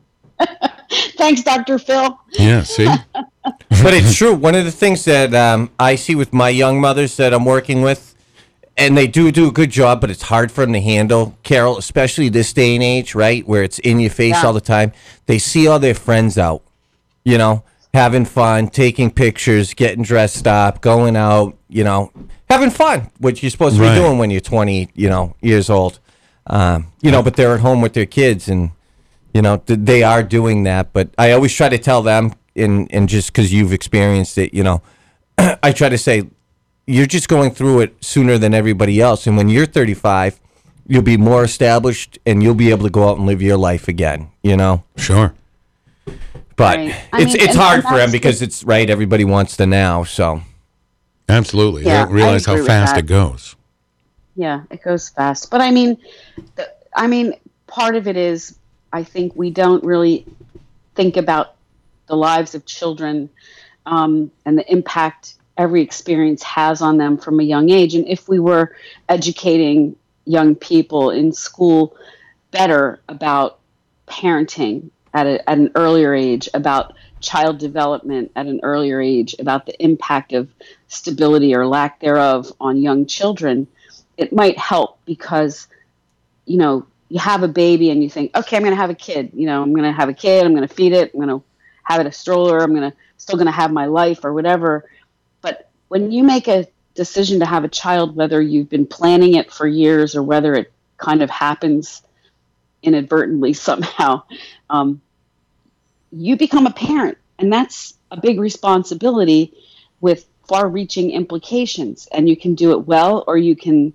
Speaker 7: Thanks, Doctor Phil.
Speaker 1: Yeah, see?
Speaker 2: But it's true. One of the things that um, I see with my young mothers that I'm working with, and they do do a good job, but it's hard for them to handle, Carol, especially this day and age, right, where it's in your face
Speaker 7: Yeah.
Speaker 2: all the time. They see all their friends out, you know, having fun, taking pictures, getting dressed up, going out, you know, having fun, which you're supposed to
Speaker 1: Right.
Speaker 2: be doing when you're twenty, you know, years old. Um, you know, but they're at home with their kids, and you know, th- they are doing that. But I always try to tell them, and and just because you've experienced it, you know, I try to say, you're just going through it sooner than everybody else. And when you're thirty-five, you'll be more established, and you'll be able to go out and live your life again, you know?
Speaker 1: Sure.
Speaker 2: But
Speaker 7: Right. I
Speaker 2: it's
Speaker 7: mean,
Speaker 2: it's
Speaker 7: and-
Speaker 2: hard
Speaker 7: and
Speaker 2: for them
Speaker 7: that's
Speaker 2: because
Speaker 7: the-
Speaker 2: it's, right, everybody wants the now, so.
Speaker 1: Absolutely.
Speaker 7: Yeah,
Speaker 1: they don't realize
Speaker 7: I
Speaker 1: how
Speaker 7: agree with
Speaker 1: fast
Speaker 7: that.
Speaker 1: it goes.
Speaker 7: Yeah, it goes fast. But I mean, the, I mean, part of it is, I think we don't really think about the lives of children, um, and the impact every experience has on them from a young age. And if we were educating young people in school better about parenting at, a, at an earlier age, about child development at an earlier age, about the impact of stability or lack thereof on young children, it might help. Because, you know, you have a baby and you think, okay, I'm going to have a kid. You know, I'm going to have a kid. I'm going to feed it. I'm going to have it a stroller. I'm going to still going to have my life or whatever. But when you make a decision to have a child, whether you've been planning it for years or whether it kind of happens inadvertently somehow, um, you become a parent, and that's a big responsibility with far-reaching implications, and you can do it well, or you can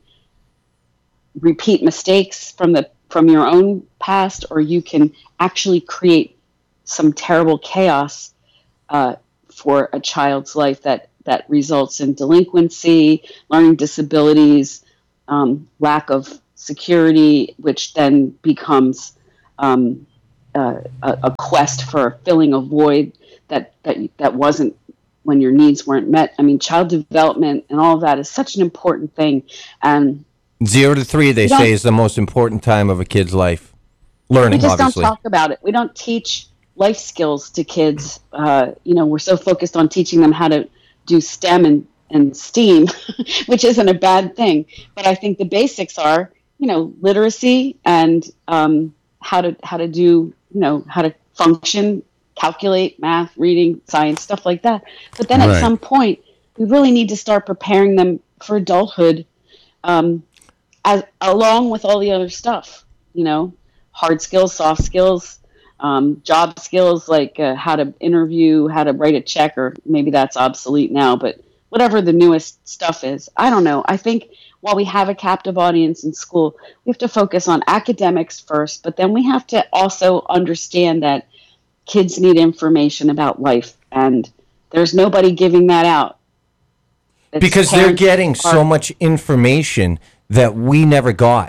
Speaker 7: repeat mistakes from the from your own past, or you can actually create some terrible chaos uh, for a child's life that that results in delinquency, learning disabilities, um, lack of security, which then becomes um, uh, a, a quest for filling a void that, that that wasn't when your needs weren't met. I mean, child development and all of that is such an important thing. And
Speaker 2: zero to three, they say, is the most important time of a kid's life. Learning,
Speaker 7: we just
Speaker 2: obviously.
Speaker 7: don't talk about it. We don't teach life skills to kids. Uh, you know, we're so focused on teaching them how to do STEM and, and STEAM, which isn't a bad thing. But I think the basics are, you know, literacy and um, how to how to do, you know, how to function, calculate, math, reading, science, stuff like that. But then
Speaker 1: Right.
Speaker 7: at some point, we really need to start preparing them for adulthood, um, as along with all the other stuff. You know, hard skills, soft skills. Um, job skills like uh, how to interview, how to write a check, or maybe that's obsolete now, but whatever the newest stuff is, I don't know. I think while we have a captive audience in school, we have to focus on academics first, but then we have to also understand that kids need information about life, and there's nobody giving that out. It's
Speaker 2: Because they're
Speaker 7: parents
Speaker 2: getting
Speaker 7: are-
Speaker 2: so much information that we never got.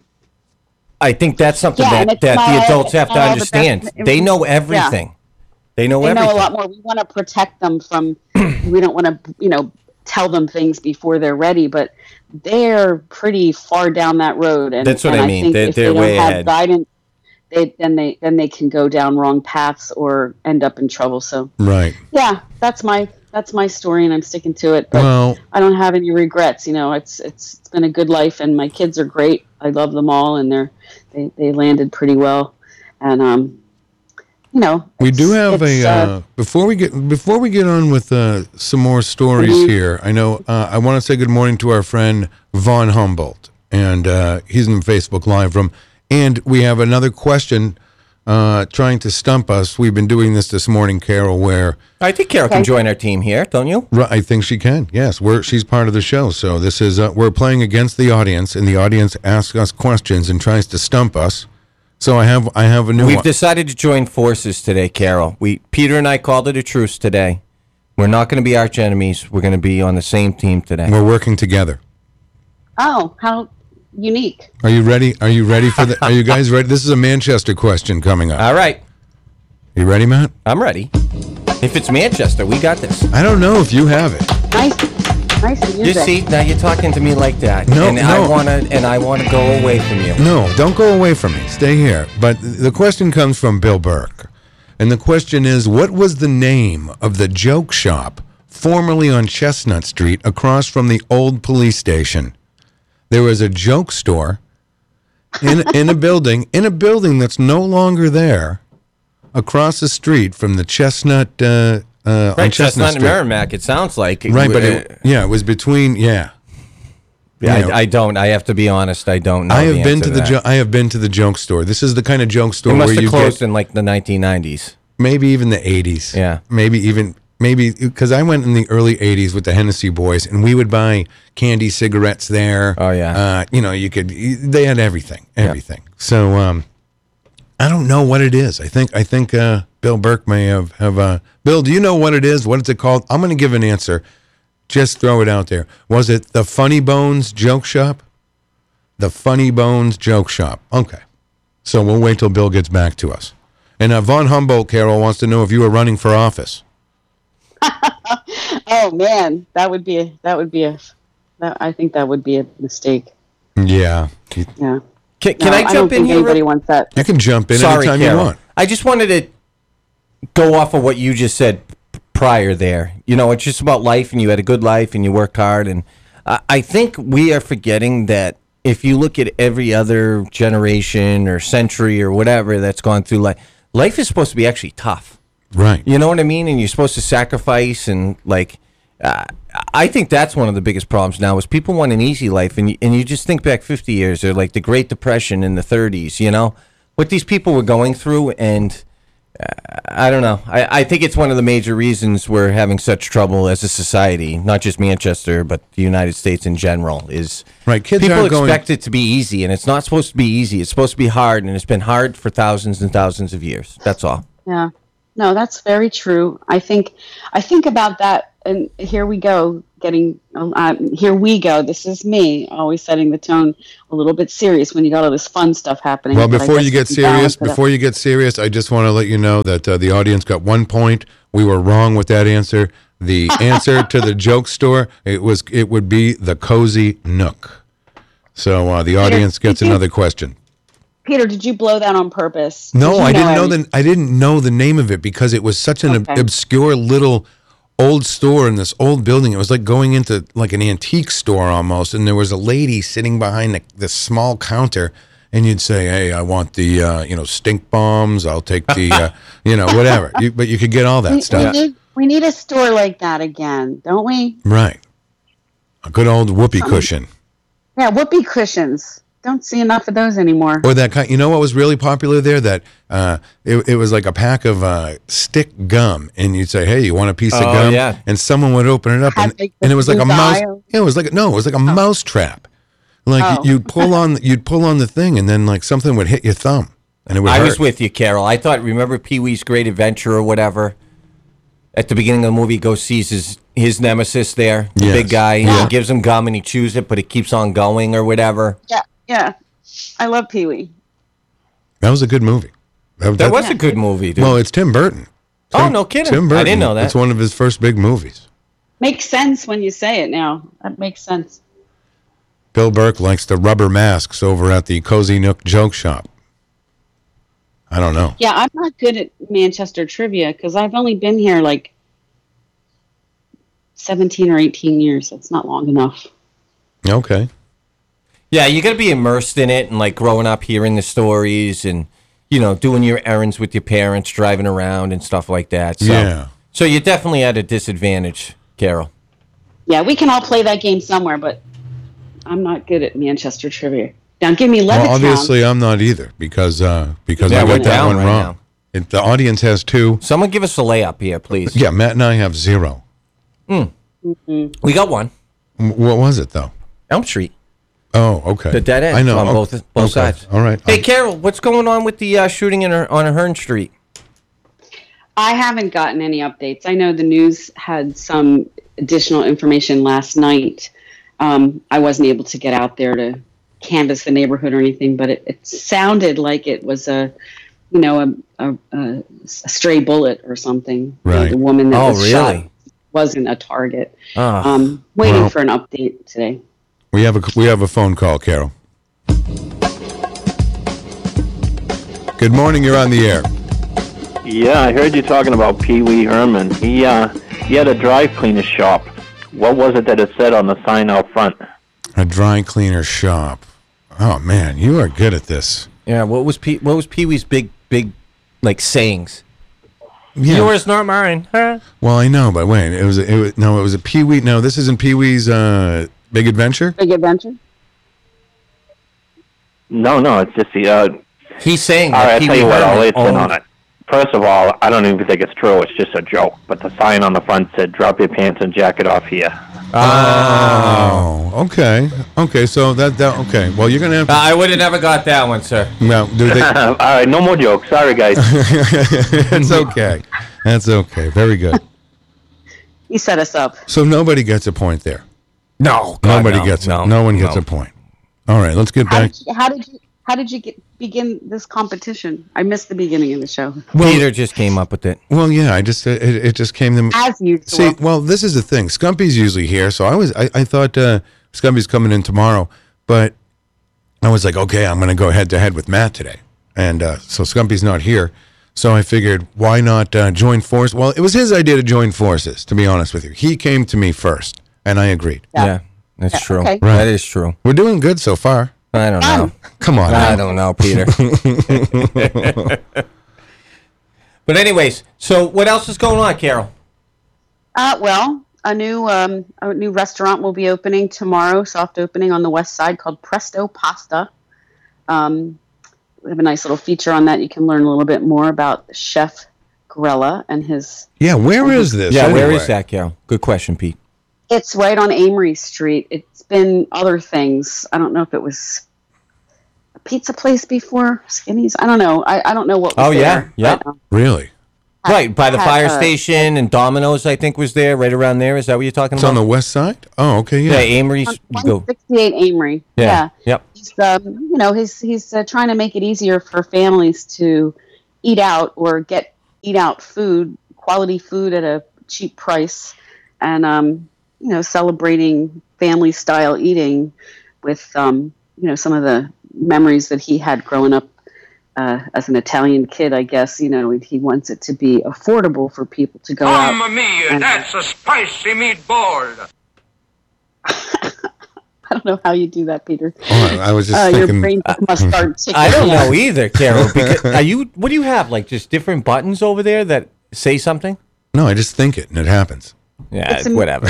Speaker 2: I think that's something
Speaker 7: Yeah, and
Speaker 2: that,
Speaker 7: it's
Speaker 2: that
Speaker 7: not
Speaker 2: the
Speaker 7: all-
Speaker 2: adults
Speaker 7: it's
Speaker 2: have to
Speaker 7: not all the best
Speaker 2: understand.
Speaker 7: in-
Speaker 2: They know
Speaker 7: Yeah.
Speaker 2: everything. They know
Speaker 7: They
Speaker 2: everything.
Speaker 7: know a lot more. We want to protect them from, we don't want to, you know, tell them things before they're ready, but they're pretty far down that road. And
Speaker 2: That's what
Speaker 7: and
Speaker 2: I mean.
Speaker 7: think
Speaker 2: They're-
Speaker 7: if
Speaker 2: they're
Speaker 7: they don't
Speaker 2: way
Speaker 7: have
Speaker 2: ahead.
Speaker 7: guidance, they then they then they can go down wrong paths or end up in trouble. So
Speaker 1: Right.
Speaker 7: yeah, that's my that's my story, and I'm sticking to it. But
Speaker 1: Well,
Speaker 7: I don't have any regrets. You know, it's it's it's been a good life, and my kids are great. I love them all, and they're they they landed pretty well, and um, you know,
Speaker 1: we do
Speaker 7: it's-
Speaker 1: have
Speaker 7: it's,
Speaker 1: a uh,
Speaker 7: uh,
Speaker 1: before we get before we get on with uh, some more stories
Speaker 7: Mhm.
Speaker 1: here. I know uh, I want to say good morning to our friend Von Humboldt, and uh, he's in the Facebook Live room. And we have another question uh, trying to stump us. We've been doing this this morning, Carol. Where
Speaker 2: I think Carol can join our team here, don't you?
Speaker 1: Right, I think she can. Yes, we're she's part of the show. So this is uh, we're playing against the audience, and the audience asks us questions and tries to stump us. So I have I have a new
Speaker 2: We've
Speaker 1: one.
Speaker 2: decided to join forces today, Carol. We Peter and I called it a truce today. We're not going to be arch enemies. We're going to be on the same team today.
Speaker 1: We're working together.
Speaker 7: oh, how unique.
Speaker 1: Are you ready? Are you ready for the? Are you guys ready? This is a Manchester question coming up.
Speaker 2: All right,
Speaker 1: You ready, Matt?
Speaker 2: I'm ready. If it's Manchester, we got this.
Speaker 1: I don't know if you have it.
Speaker 7: Nice, nice
Speaker 2: You
Speaker 7: music.
Speaker 2: see, now you're talking to me like that,
Speaker 1: No,
Speaker 2: and I
Speaker 1: no.
Speaker 2: want to, and I want to go away from you.
Speaker 1: No, don't go away from me. Stay here. But the question comes from Bill Burke, and the question is, what was the name of the joke shop formerly on Chestnut Street across from the old police station? There was a joke store in in a building in a building that's no longer there, across the street from the Chestnut uh, uh, on
Speaker 2: Right,
Speaker 1: Chestnut
Speaker 2: Chestnut and
Speaker 1: Street.
Speaker 2: Merrimack. It sounds like
Speaker 1: Right, but
Speaker 2: Uh,
Speaker 1: it, yeah, it was between yeah.
Speaker 2: yeah,
Speaker 1: you know.
Speaker 2: I, I don't. I have to be honest. I don't know.
Speaker 1: I
Speaker 2: the
Speaker 1: have been
Speaker 2: answer
Speaker 1: to the
Speaker 2: that.
Speaker 1: jo- I have been to the joke store. This is the kind of joke store
Speaker 2: It must
Speaker 1: where
Speaker 2: have
Speaker 1: you
Speaker 2: closed
Speaker 1: get
Speaker 2: in like the nineteen nineties.
Speaker 1: maybe even the eighties.
Speaker 2: Yeah.
Speaker 1: maybe even maybe because I went in the early eighties with the Hennessy boys, and we would buy candy, cigarettes there.
Speaker 2: Oh, yeah.
Speaker 1: uh, you know you could. They had everything, everything. So um, I don't know what it is. I think I think uh, Bill Burke may have have. Uh, Bill, do you know what it is? What is it called? I'm going to give an answer. Just throw it out there. Was it the Funny Bones Joke Shop? The Funny Bones Joke Shop. Okay. So we'll wait till Bill gets back to us. And uh, Von Humboldt, Carol, wants to know if you were running for office.
Speaker 7: Oh man, that would be a, that would be a, that, I think that would be a mistake.
Speaker 1: Yeah.
Speaker 7: Yeah.
Speaker 2: Can, can
Speaker 7: No,
Speaker 2: I
Speaker 7: I don't
Speaker 2: jump in
Speaker 7: think
Speaker 2: here?
Speaker 7: anybody
Speaker 2: real-
Speaker 7: wants that.
Speaker 1: You can jump in
Speaker 2: Sorry,
Speaker 1: anytime
Speaker 2: Carol.
Speaker 1: you want.
Speaker 2: I just wanted to go off of what you just said p- prior there. You know, it's just about life, and you had a good life, and you worked hard. And I I think we are forgetting that if you look at every other generation or century or whatever that's gone through life, life is supposed to be actually tough.
Speaker 1: Right.
Speaker 2: You know what I mean? And you're supposed to sacrifice and like. Uh, I think that's one of the biggest problems now is people want an easy life, and you, and you just think back fifty years or like the Great Depression in the thirties. You know what these people were going through, and I don't know. I, I think it's one of the major reasons we're having such trouble as a society, not just Manchester, but the United States in general, is
Speaker 1: Right, kids
Speaker 2: people
Speaker 1: aren't going-
Speaker 2: expect it to be easy, and it's not supposed to be easy. It's supposed to be hard, and it's been hard for thousands and thousands of years. That's all.
Speaker 7: Yeah. No, that's very true. I think I think about that, and here we go, getting uh, here we go. This is me always setting the tone a little bit serious when you got all this fun stuff happening.
Speaker 1: Well,
Speaker 7: but I
Speaker 1: before
Speaker 7: guess
Speaker 1: you
Speaker 7: we
Speaker 1: get
Speaker 7: can
Speaker 1: serious,
Speaker 7: balance it out.
Speaker 1: before you get serious, I just want to let you know that uh, the audience got one point. We were wrong with that answer. The answer to the joke store, it was it would be the Cozy Nook. So uh, the audience gets
Speaker 7: did you-
Speaker 1: another question.
Speaker 7: Peter, did you blow that on purpose?
Speaker 1: No,
Speaker 7: Did you
Speaker 1: I didn't know
Speaker 7: every-
Speaker 1: the I didn't know the name of it because it was such an ob-
Speaker 7: Okay.
Speaker 1: obscure little old store in this old building. It was like going into like an antique store almost, and there was a lady sitting behind the, the small counter, and you'd say, "Hey, I want the uh, you know stink bombs. I'll take the uh, you know whatever." You, but you could get all that
Speaker 7: We, we
Speaker 1: stuff,
Speaker 7: need we need a store like that again, don't we?
Speaker 1: right? A good old whoopee cushion.
Speaker 7: Yeah, whoopee cushions. Don't see enough of those anymore.
Speaker 1: Or that kind, you know what was really popular there? That uh, it, it was like a pack of uh, stick gum, and you'd say, "Hey, you want a piece of
Speaker 2: Oh,
Speaker 1: gum?"
Speaker 2: yeah.
Speaker 1: And someone would open it up,
Speaker 7: Had,
Speaker 1: and,
Speaker 7: like,
Speaker 1: and it was like a
Speaker 7: the
Speaker 1: mouse.
Speaker 7: dial.
Speaker 1: Yeah, it was like no, it was like a mouse trap. Like
Speaker 7: Oh.
Speaker 1: you'd pull on, you'd pull on the thing, and then like something would hit your thumb, and it would
Speaker 2: I
Speaker 1: hurt.
Speaker 2: was with you, Carol. I thought, remember Pee-wee's Great Adventure or whatever? At the beginning of the movie, he goes sees his, his nemesis there, the
Speaker 1: Yes.
Speaker 2: big guy.
Speaker 1: Yeah.
Speaker 2: He gives him gum and he chews it, but it keeps on going or whatever.
Speaker 7: Yeah, yeah. I love Pee Wee.
Speaker 1: That was a good movie. That,
Speaker 2: That was a good movie, dude.
Speaker 1: well, it's Tim Burton.
Speaker 2: Oh,
Speaker 1: Tim-
Speaker 2: no kidding.
Speaker 1: Tim
Speaker 2: I
Speaker 1: Burton.
Speaker 2: didn't know that.
Speaker 1: It's one of his first big movies.
Speaker 7: Makes sense when you say it now. That makes sense.
Speaker 1: Bill Burke likes the rubber masks over at the Cozy Nook joke shop. I don't know.
Speaker 7: Yeah, I'm not good at Manchester trivia because I've only been here like seventeen or eighteen years. That's not long enough.
Speaker 1: Okay.
Speaker 2: Yeah, you got to be immersed in it and like growing up hearing the stories and, you know, doing your errands with your parents, driving around and stuff like that. So,
Speaker 1: Yeah.
Speaker 2: So you're definitely at a disadvantage, Carol.
Speaker 7: Yeah, we can all play that game somewhere, but I'm not good at Manchester trivia. Now give me Levittown.
Speaker 1: Well, obviously, I'm not either because uh, because
Speaker 2: Yeah,
Speaker 1: I
Speaker 2: we're
Speaker 1: got that
Speaker 2: down
Speaker 1: one
Speaker 2: right
Speaker 1: wrong.
Speaker 2: now.
Speaker 1: It, the audience has two.
Speaker 2: Someone give us a layup here, please.
Speaker 1: Yeah, Matt and I have zero.
Speaker 2: We got one.
Speaker 1: M- What was it though?
Speaker 2: Elm Street.
Speaker 1: Oh, okay.
Speaker 2: The dead end
Speaker 1: I know
Speaker 2: on
Speaker 1: Oh,
Speaker 2: both- both
Speaker 1: okay.
Speaker 2: sides.
Speaker 1: All right.
Speaker 2: Hey,
Speaker 1: Um,
Speaker 2: Carol, what's going on with the uh, shooting in her, on Hearn Street?
Speaker 7: I haven't gotten any updates. I know the news had some additional information last night. Um, I wasn't able to get out there to canvass the neighborhood or anything, but it, it sounded like it was a, you know, a, a, a, a stray bullet or something.
Speaker 1: Right.
Speaker 7: The woman that
Speaker 2: Oh,
Speaker 7: was
Speaker 2: really?
Speaker 7: shot wasn't a target.
Speaker 2: Ah.
Speaker 7: Um, waiting
Speaker 1: Well-
Speaker 7: for an update today.
Speaker 1: we have a we have a phone call, Carol. Good morning. You're on the air.
Speaker 3: Yeah, I heard you talking about Pee Wee Herman. He uh, he had a dry cleaner shop. What was it that it said on the sign out front?
Speaker 1: A dry cleaner shop. Oh man, you are good at this.
Speaker 2: Yeah, what was Pee, what was Pee Wee's big, big, like, sayings?
Speaker 1: Yeah.
Speaker 2: Yours, not mine. Huh?
Speaker 1: Well, I know, but wait, it was it was no, it was a Pee Wee. No, this isn't Pee Wee's uh, Big Adventure.
Speaker 7: Big adventure?
Speaker 3: No, no, it's just the. Uh,
Speaker 2: He's saying
Speaker 3: all
Speaker 2: that
Speaker 3: right, I'll
Speaker 2: Pee
Speaker 3: tell
Speaker 2: Wee
Speaker 3: you what, I'll
Speaker 2: Herman
Speaker 3: listen
Speaker 2: owned-
Speaker 3: on it. First of all, I don't even think it's true. It's just a joke. But the sign on the front said, "Drop your pants and jacket off here."
Speaker 1: Oh, okay, okay. So that that okay. Well, you're gonna have to.
Speaker 2: I would have never got that one, sir.
Speaker 1: Well, do they?
Speaker 3: all right, no more jokes. Sorry, guys.
Speaker 1: It's okay. That's okay. Very good.
Speaker 7: He set us up.
Speaker 1: So nobody gets a point there.
Speaker 2: No, God,
Speaker 1: Nobody
Speaker 2: no,
Speaker 1: gets it.
Speaker 2: no,
Speaker 1: No one gets
Speaker 2: no.
Speaker 1: a point. All right, let's get
Speaker 7: How
Speaker 1: back.
Speaker 7: did you, how did you how did you get begin this competition? I missed the beginning of the show.
Speaker 2: Peter just came up with it.
Speaker 1: Well, yeah, I just it, it just came to
Speaker 7: As usual.
Speaker 1: see. Well, this is the thing. Scumpy's usually here, so I was I, I thought uh, Scumpy's coming in tomorrow, but I was like, okay, I'm going to go head to head with Matt today, and uh, so Scumpy's not here, so I figured why not uh, join forces? Well, it was his idea to join forces. To be honest with you, he came to me first, and I agreed.
Speaker 2: Yeah,
Speaker 7: Yeah.
Speaker 2: that's
Speaker 7: Yeah,
Speaker 2: true.
Speaker 7: okay.
Speaker 2: That is true.
Speaker 1: We're doing good so far.
Speaker 2: I don't know.
Speaker 1: Come on,
Speaker 2: I
Speaker 1: now.
Speaker 2: don't know, Peter. But anyways, so what else is going on, Carol?
Speaker 7: Uh, well, a new um, a new restaurant will be opening tomorrow, soft opening on the west side called Presto Pasta. Um, we have a nice little feature on that. You can learn a little bit more about Chef Grella and his.
Speaker 1: Yeah, where is this?
Speaker 2: Yeah, where
Speaker 1: anyway?
Speaker 2: is that, Carol? Good question, Pete.
Speaker 7: It's right on Amory Street. It's been other things. I don't know if it was a pizza place before, Skinny's. I don't know. I, I don't know what was
Speaker 2: Oh, yeah.
Speaker 7: there.
Speaker 2: Yep.
Speaker 7: But, um,
Speaker 1: Really?
Speaker 2: Right, by the
Speaker 7: had,
Speaker 2: fire
Speaker 7: uh,
Speaker 2: station and Domino's, I think, was there, right around there. Is that what you're talking
Speaker 1: It's
Speaker 2: about?
Speaker 1: on the west side? Oh, okay,
Speaker 2: yeah,
Speaker 1: yeah.
Speaker 2: Amory's.
Speaker 7: on
Speaker 2: Go.
Speaker 7: one sixty-eight Amory.
Speaker 2: Yeah.
Speaker 7: Yeah.
Speaker 2: Yep.
Speaker 7: He's, um, you know, he's he's uh, trying to make it easier for families to eat out or get eat out food, quality food at a cheap price, and um, you know, celebrating family style eating with um, you know, some of the memories that he had growing up uh, as an Italian kid. I guess, you know, he wants it to be affordable for people to go out.
Speaker 9: Mamma mia,
Speaker 7: and-
Speaker 9: that's a spicy meatball.
Speaker 7: I don't know how you do that, Peter.
Speaker 1: Oh, I was just
Speaker 7: Uh, your
Speaker 1: thinking.
Speaker 7: brain must start ticking.
Speaker 2: I don't
Speaker 7: Yeah.
Speaker 2: know either, Carol. Because, are you? What do you have? Like just different buttons over there that say something?
Speaker 1: No, I just think it, and it happens.
Speaker 2: Yeah,
Speaker 7: It's a-
Speaker 2: whatever.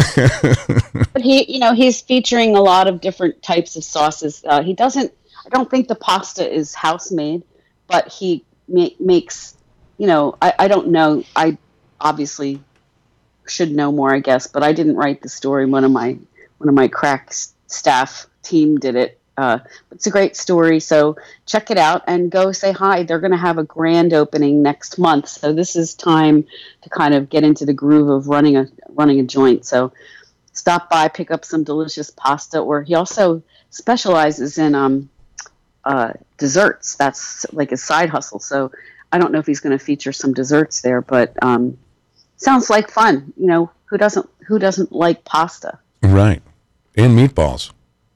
Speaker 7: But he, you know, he's featuring a lot of different types of sauces. Uh, he doesn't. I don't think the pasta is house made, but he ma- makes. You know, I, I don't know. I obviously should know more, I guess, but I didn't write the story. One of my one of my crack s- staff team did it. Uh, it's a great story, so check it out and go say hi. They're going to have a grand opening next month, so this is time to kind of get into the groove of running a running a joint. So stop by, pick up some delicious pasta. Or he also specializes in um, uh, desserts. That's like a side hustle. So I don't know if he's going to feature some desserts there, but um, sounds like fun. You know, who doesn't who doesn't like pasta?
Speaker 1: Right. And meatballs.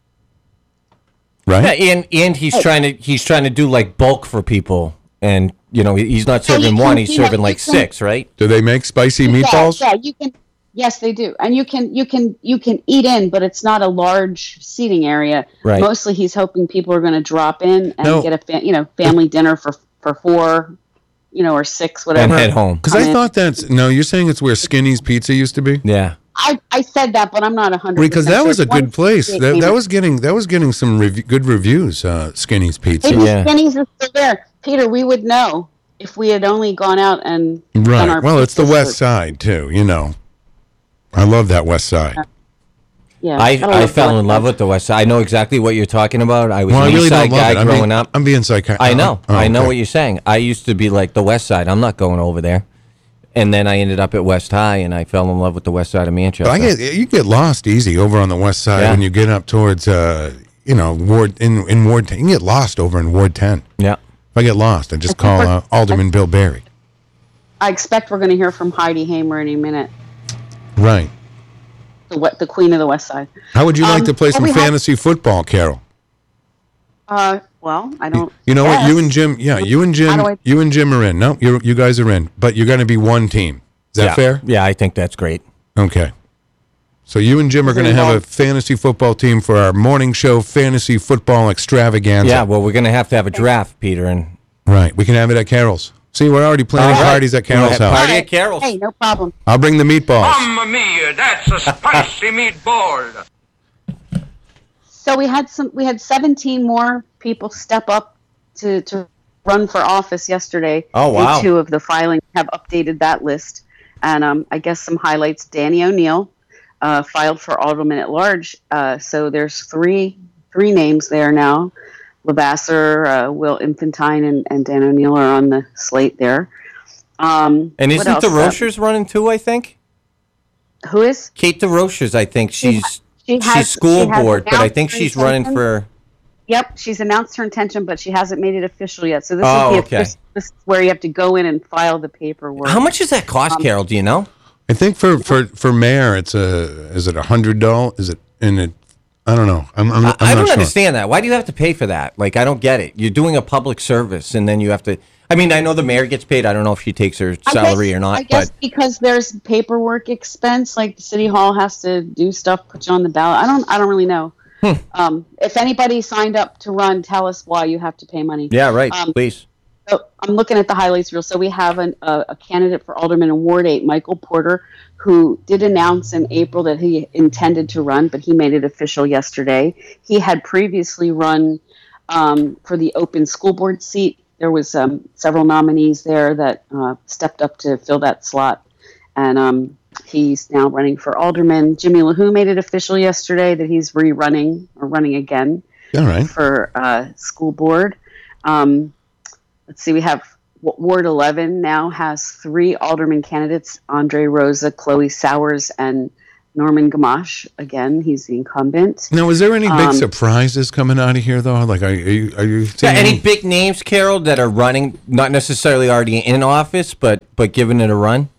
Speaker 1: Right?
Speaker 2: Yeah, and and he's trying to he's trying to do like bulk for people, and you know he's not
Speaker 7: Yeah, you
Speaker 2: serving
Speaker 7: can-
Speaker 2: one, he's
Speaker 7: you know,
Speaker 2: serving
Speaker 7: you
Speaker 2: like
Speaker 7: can-
Speaker 2: six, right?
Speaker 1: Do they make spicy meatballs?
Speaker 7: Yeah, yeah, you can. Yes, they do, and you can you can you can eat in, but it's not a large seating area.
Speaker 2: Right.
Speaker 7: Mostly, he's hoping people are going to drop in and
Speaker 1: No.
Speaker 7: get a fa- you know family dinner for for four, you know, or six,
Speaker 2: And
Speaker 7: whatever.
Speaker 2: head home.
Speaker 1: Because
Speaker 7: Come
Speaker 1: I
Speaker 7: in.
Speaker 1: thought that's no. You're saying it's where Skinny's Pizza used to be?
Speaker 2: Yeah.
Speaker 7: I, I said that, but I'm not a hundred.
Speaker 1: Because that was a good place.
Speaker 7: They
Speaker 1: That,
Speaker 7: came-
Speaker 1: that was getting that was getting some rev- good reviews. Uh, Skinny's Pizza.
Speaker 7: Maybe
Speaker 2: Yeah.
Speaker 7: Skinny's is still there, Peter. We would know if we had only gone out and done
Speaker 1: Right.
Speaker 7: our
Speaker 1: Well, it's the
Speaker 7: pizza
Speaker 1: West
Speaker 7: search.
Speaker 1: Side too. You know, I love that West Side.
Speaker 7: Yeah,
Speaker 2: I,
Speaker 7: don't
Speaker 2: I
Speaker 7: know
Speaker 2: fell
Speaker 7: what-
Speaker 2: in love with the West Side. I know exactly what you're talking about. I was
Speaker 1: Well, I
Speaker 2: an
Speaker 1: really
Speaker 2: East
Speaker 1: don't
Speaker 2: Side
Speaker 1: love
Speaker 2: guy
Speaker 1: it. I'm
Speaker 2: growing
Speaker 1: being,
Speaker 2: up.
Speaker 1: I'm being psychotic.
Speaker 2: I know.
Speaker 1: Oh,
Speaker 2: I know
Speaker 1: okay.
Speaker 2: what you're saying. I used to be like the West Side. I'm not going over there. And then I ended up at West High, and I fell in love with the West Side of Manchester.
Speaker 1: But I get you get lost easy over on the West Side
Speaker 2: Yeah.
Speaker 1: when you get up towards uh, you know Ward in in Ward ten. You can get lost over in Ward ten.
Speaker 2: yeah.
Speaker 1: If I get lost, I just
Speaker 7: I think
Speaker 1: call
Speaker 7: we're-
Speaker 1: uh, Alderman Bill Barry.
Speaker 7: I expect we're going to hear from Heidi Hamer any minute,
Speaker 1: Right.
Speaker 7: the what the Queen of the West Side.
Speaker 1: How would you like
Speaker 7: Um,
Speaker 1: to play
Speaker 7: well,
Speaker 1: some
Speaker 7: we have-
Speaker 1: fantasy football, Carol?
Speaker 7: Uh, well, I don't.
Speaker 1: You know what? You
Speaker 7: guess.
Speaker 1: and Jim, yeah, you and
Speaker 7: How
Speaker 1: Jim,
Speaker 7: do I-
Speaker 1: you and Jim are in. No, you you guys are in, but you're going to be one team. Is that
Speaker 2: yeah.
Speaker 1: fair?
Speaker 2: Yeah, I think that's great.
Speaker 1: Okay. So you and Jim are
Speaker 7: Is it
Speaker 1: going to have a
Speaker 7: involved-
Speaker 1: fantasy football team for our morning show fantasy football extravaganza.
Speaker 2: Yeah, well, we're going to have to have a draft, Peter. And
Speaker 1: Right. We can have it at Carol's. See, we're already planning
Speaker 2: All right.
Speaker 1: parties at Carol's
Speaker 2: We'll have
Speaker 1: house.
Speaker 2: party
Speaker 7: Hey,
Speaker 2: at Carol's.
Speaker 7: Hey, no problem.
Speaker 1: I'll bring the meatballs.
Speaker 9: Mamma mia, that's a spicy meatball.
Speaker 7: So we had some. We had seventeen more people step up to to run for office yesterday.
Speaker 2: Oh, wow.
Speaker 7: And two of the filings have updated that list, and um, I guess some highlights. Danny O'Neill uh, filed for alderman at large. Uh, so there's three three names there now. Levasseur, uh, Will Infantine, and, and Dan O'Neill are on the slate there. Um,
Speaker 2: And
Speaker 7: what
Speaker 2: isn't
Speaker 7: else?
Speaker 2: the
Speaker 7: Uh,
Speaker 2: Rochers running too, I think?
Speaker 7: who is?
Speaker 2: Kate DeRochers, I think she's
Speaker 7: She has-
Speaker 2: she's school
Speaker 7: she has
Speaker 2: board, but I
Speaker 7: announced
Speaker 2: think
Speaker 7: her
Speaker 2: she's running
Speaker 7: intention.
Speaker 2: for.
Speaker 7: Yep, she's announced her intention, but she hasn't made it official yet. So this
Speaker 2: Oh,
Speaker 7: is the,
Speaker 2: okay.
Speaker 7: this, this is where you have to go in and file the paperwork.
Speaker 2: How much does that cost,
Speaker 7: Um,
Speaker 2: Carol? Do you know?
Speaker 1: I think for, for, for mayor, it's a is it a hundred dollars? Is it in it? I don't know. I'm, I'm,
Speaker 2: I,
Speaker 1: I'm
Speaker 2: I
Speaker 1: not
Speaker 2: don't
Speaker 1: sure.
Speaker 2: understand that. Why do you have to pay for that? Like, I don't get it. You're doing a public service, and then you have to. I mean, I know the mayor gets paid. I don't know if she takes her
Speaker 7: I
Speaker 2: salary
Speaker 7: guess-
Speaker 2: or not,
Speaker 7: I guess
Speaker 2: but
Speaker 7: because there's paperwork expense, like the city hall has to do stuff, put you on the ballot. I don't. I don't really know.
Speaker 2: Hmm.
Speaker 7: Um, if anybody signed up to run, tell us why you have to pay money.
Speaker 2: yeah, right.
Speaker 7: Um,
Speaker 2: Please.
Speaker 7: So I'm looking at the highlights reel. So we have an, a, a candidate for alderman in Ward eight, Michael Porter, who did announce in April that he intended to run, but he made it official yesterday. He had previously run um, for the open school board seat. There was um, several nominees there that uh, stepped up to fill that slot, and um, he's now running for alderman. Jimmy LaHoo made it official yesterday that he's rerunning or running again
Speaker 1: All right.
Speaker 7: for uh, school board. Um, let's see, we have Ward eleven now has three alderman candidates: Andre Rosa, Chloe Sowers, and Norman Gamache. Again, he's the incumbent.
Speaker 1: Now, is there any big
Speaker 7: Um,
Speaker 1: surprises coming out of here, though? Like, are, are you are you
Speaker 2: Yeah,
Speaker 1: seeing
Speaker 2: any big names, Carol, that are running, not necessarily already in office, but but giving it a run?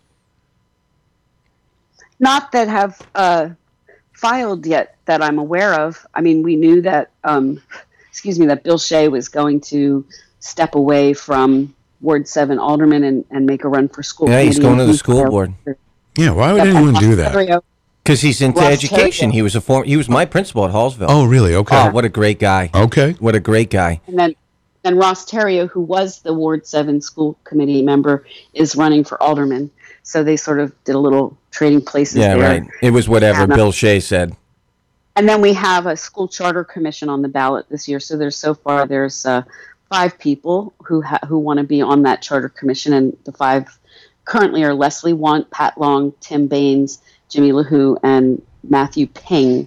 Speaker 7: Not that have uh, filed yet that I'm aware of. I mean, we knew that, um, excuse me, that Bill Shea was going to step away from Ward seven alderman and, and make a run for school
Speaker 2: Yeah, he's
Speaker 7: committee,
Speaker 2: going to
Speaker 7: and
Speaker 2: the
Speaker 7: he
Speaker 2: school
Speaker 7: filed.
Speaker 2: board.
Speaker 1: Yeah, why would anyone do that?
Speaker 2: Because he's into
Speaker 7: Ross
Speaker 2: education.
Speaker 7: Terrio.
Speaker 2: He was a form. He was my principal at Hallsville.
Speaker 1: Oh, really? Okay.
Speaker 2: Oh, what a great guy!
Speaker 1: Okay.
Speaker 2: What a great guy!
Speaker 7: And then, then Ross Terrio, who was the Ward seven school committee member, is running for alderman. So they sort of did a little trading places
Speaker 2: Yeah,
Speaker 7: there.
Speaker 2: right. It was whatever
Speaker 7: And, uh,
Speaker 2: Bill Shea said.
Speaker 7: And then we have a school charter commission on the ballot this year. So there's so far there's uh, five people who ha- who want to be on that charter commission, and the five currently are Leslie Want, Pat Long, Tim Baines, Jimmy LaHoo, and Matthew Ping,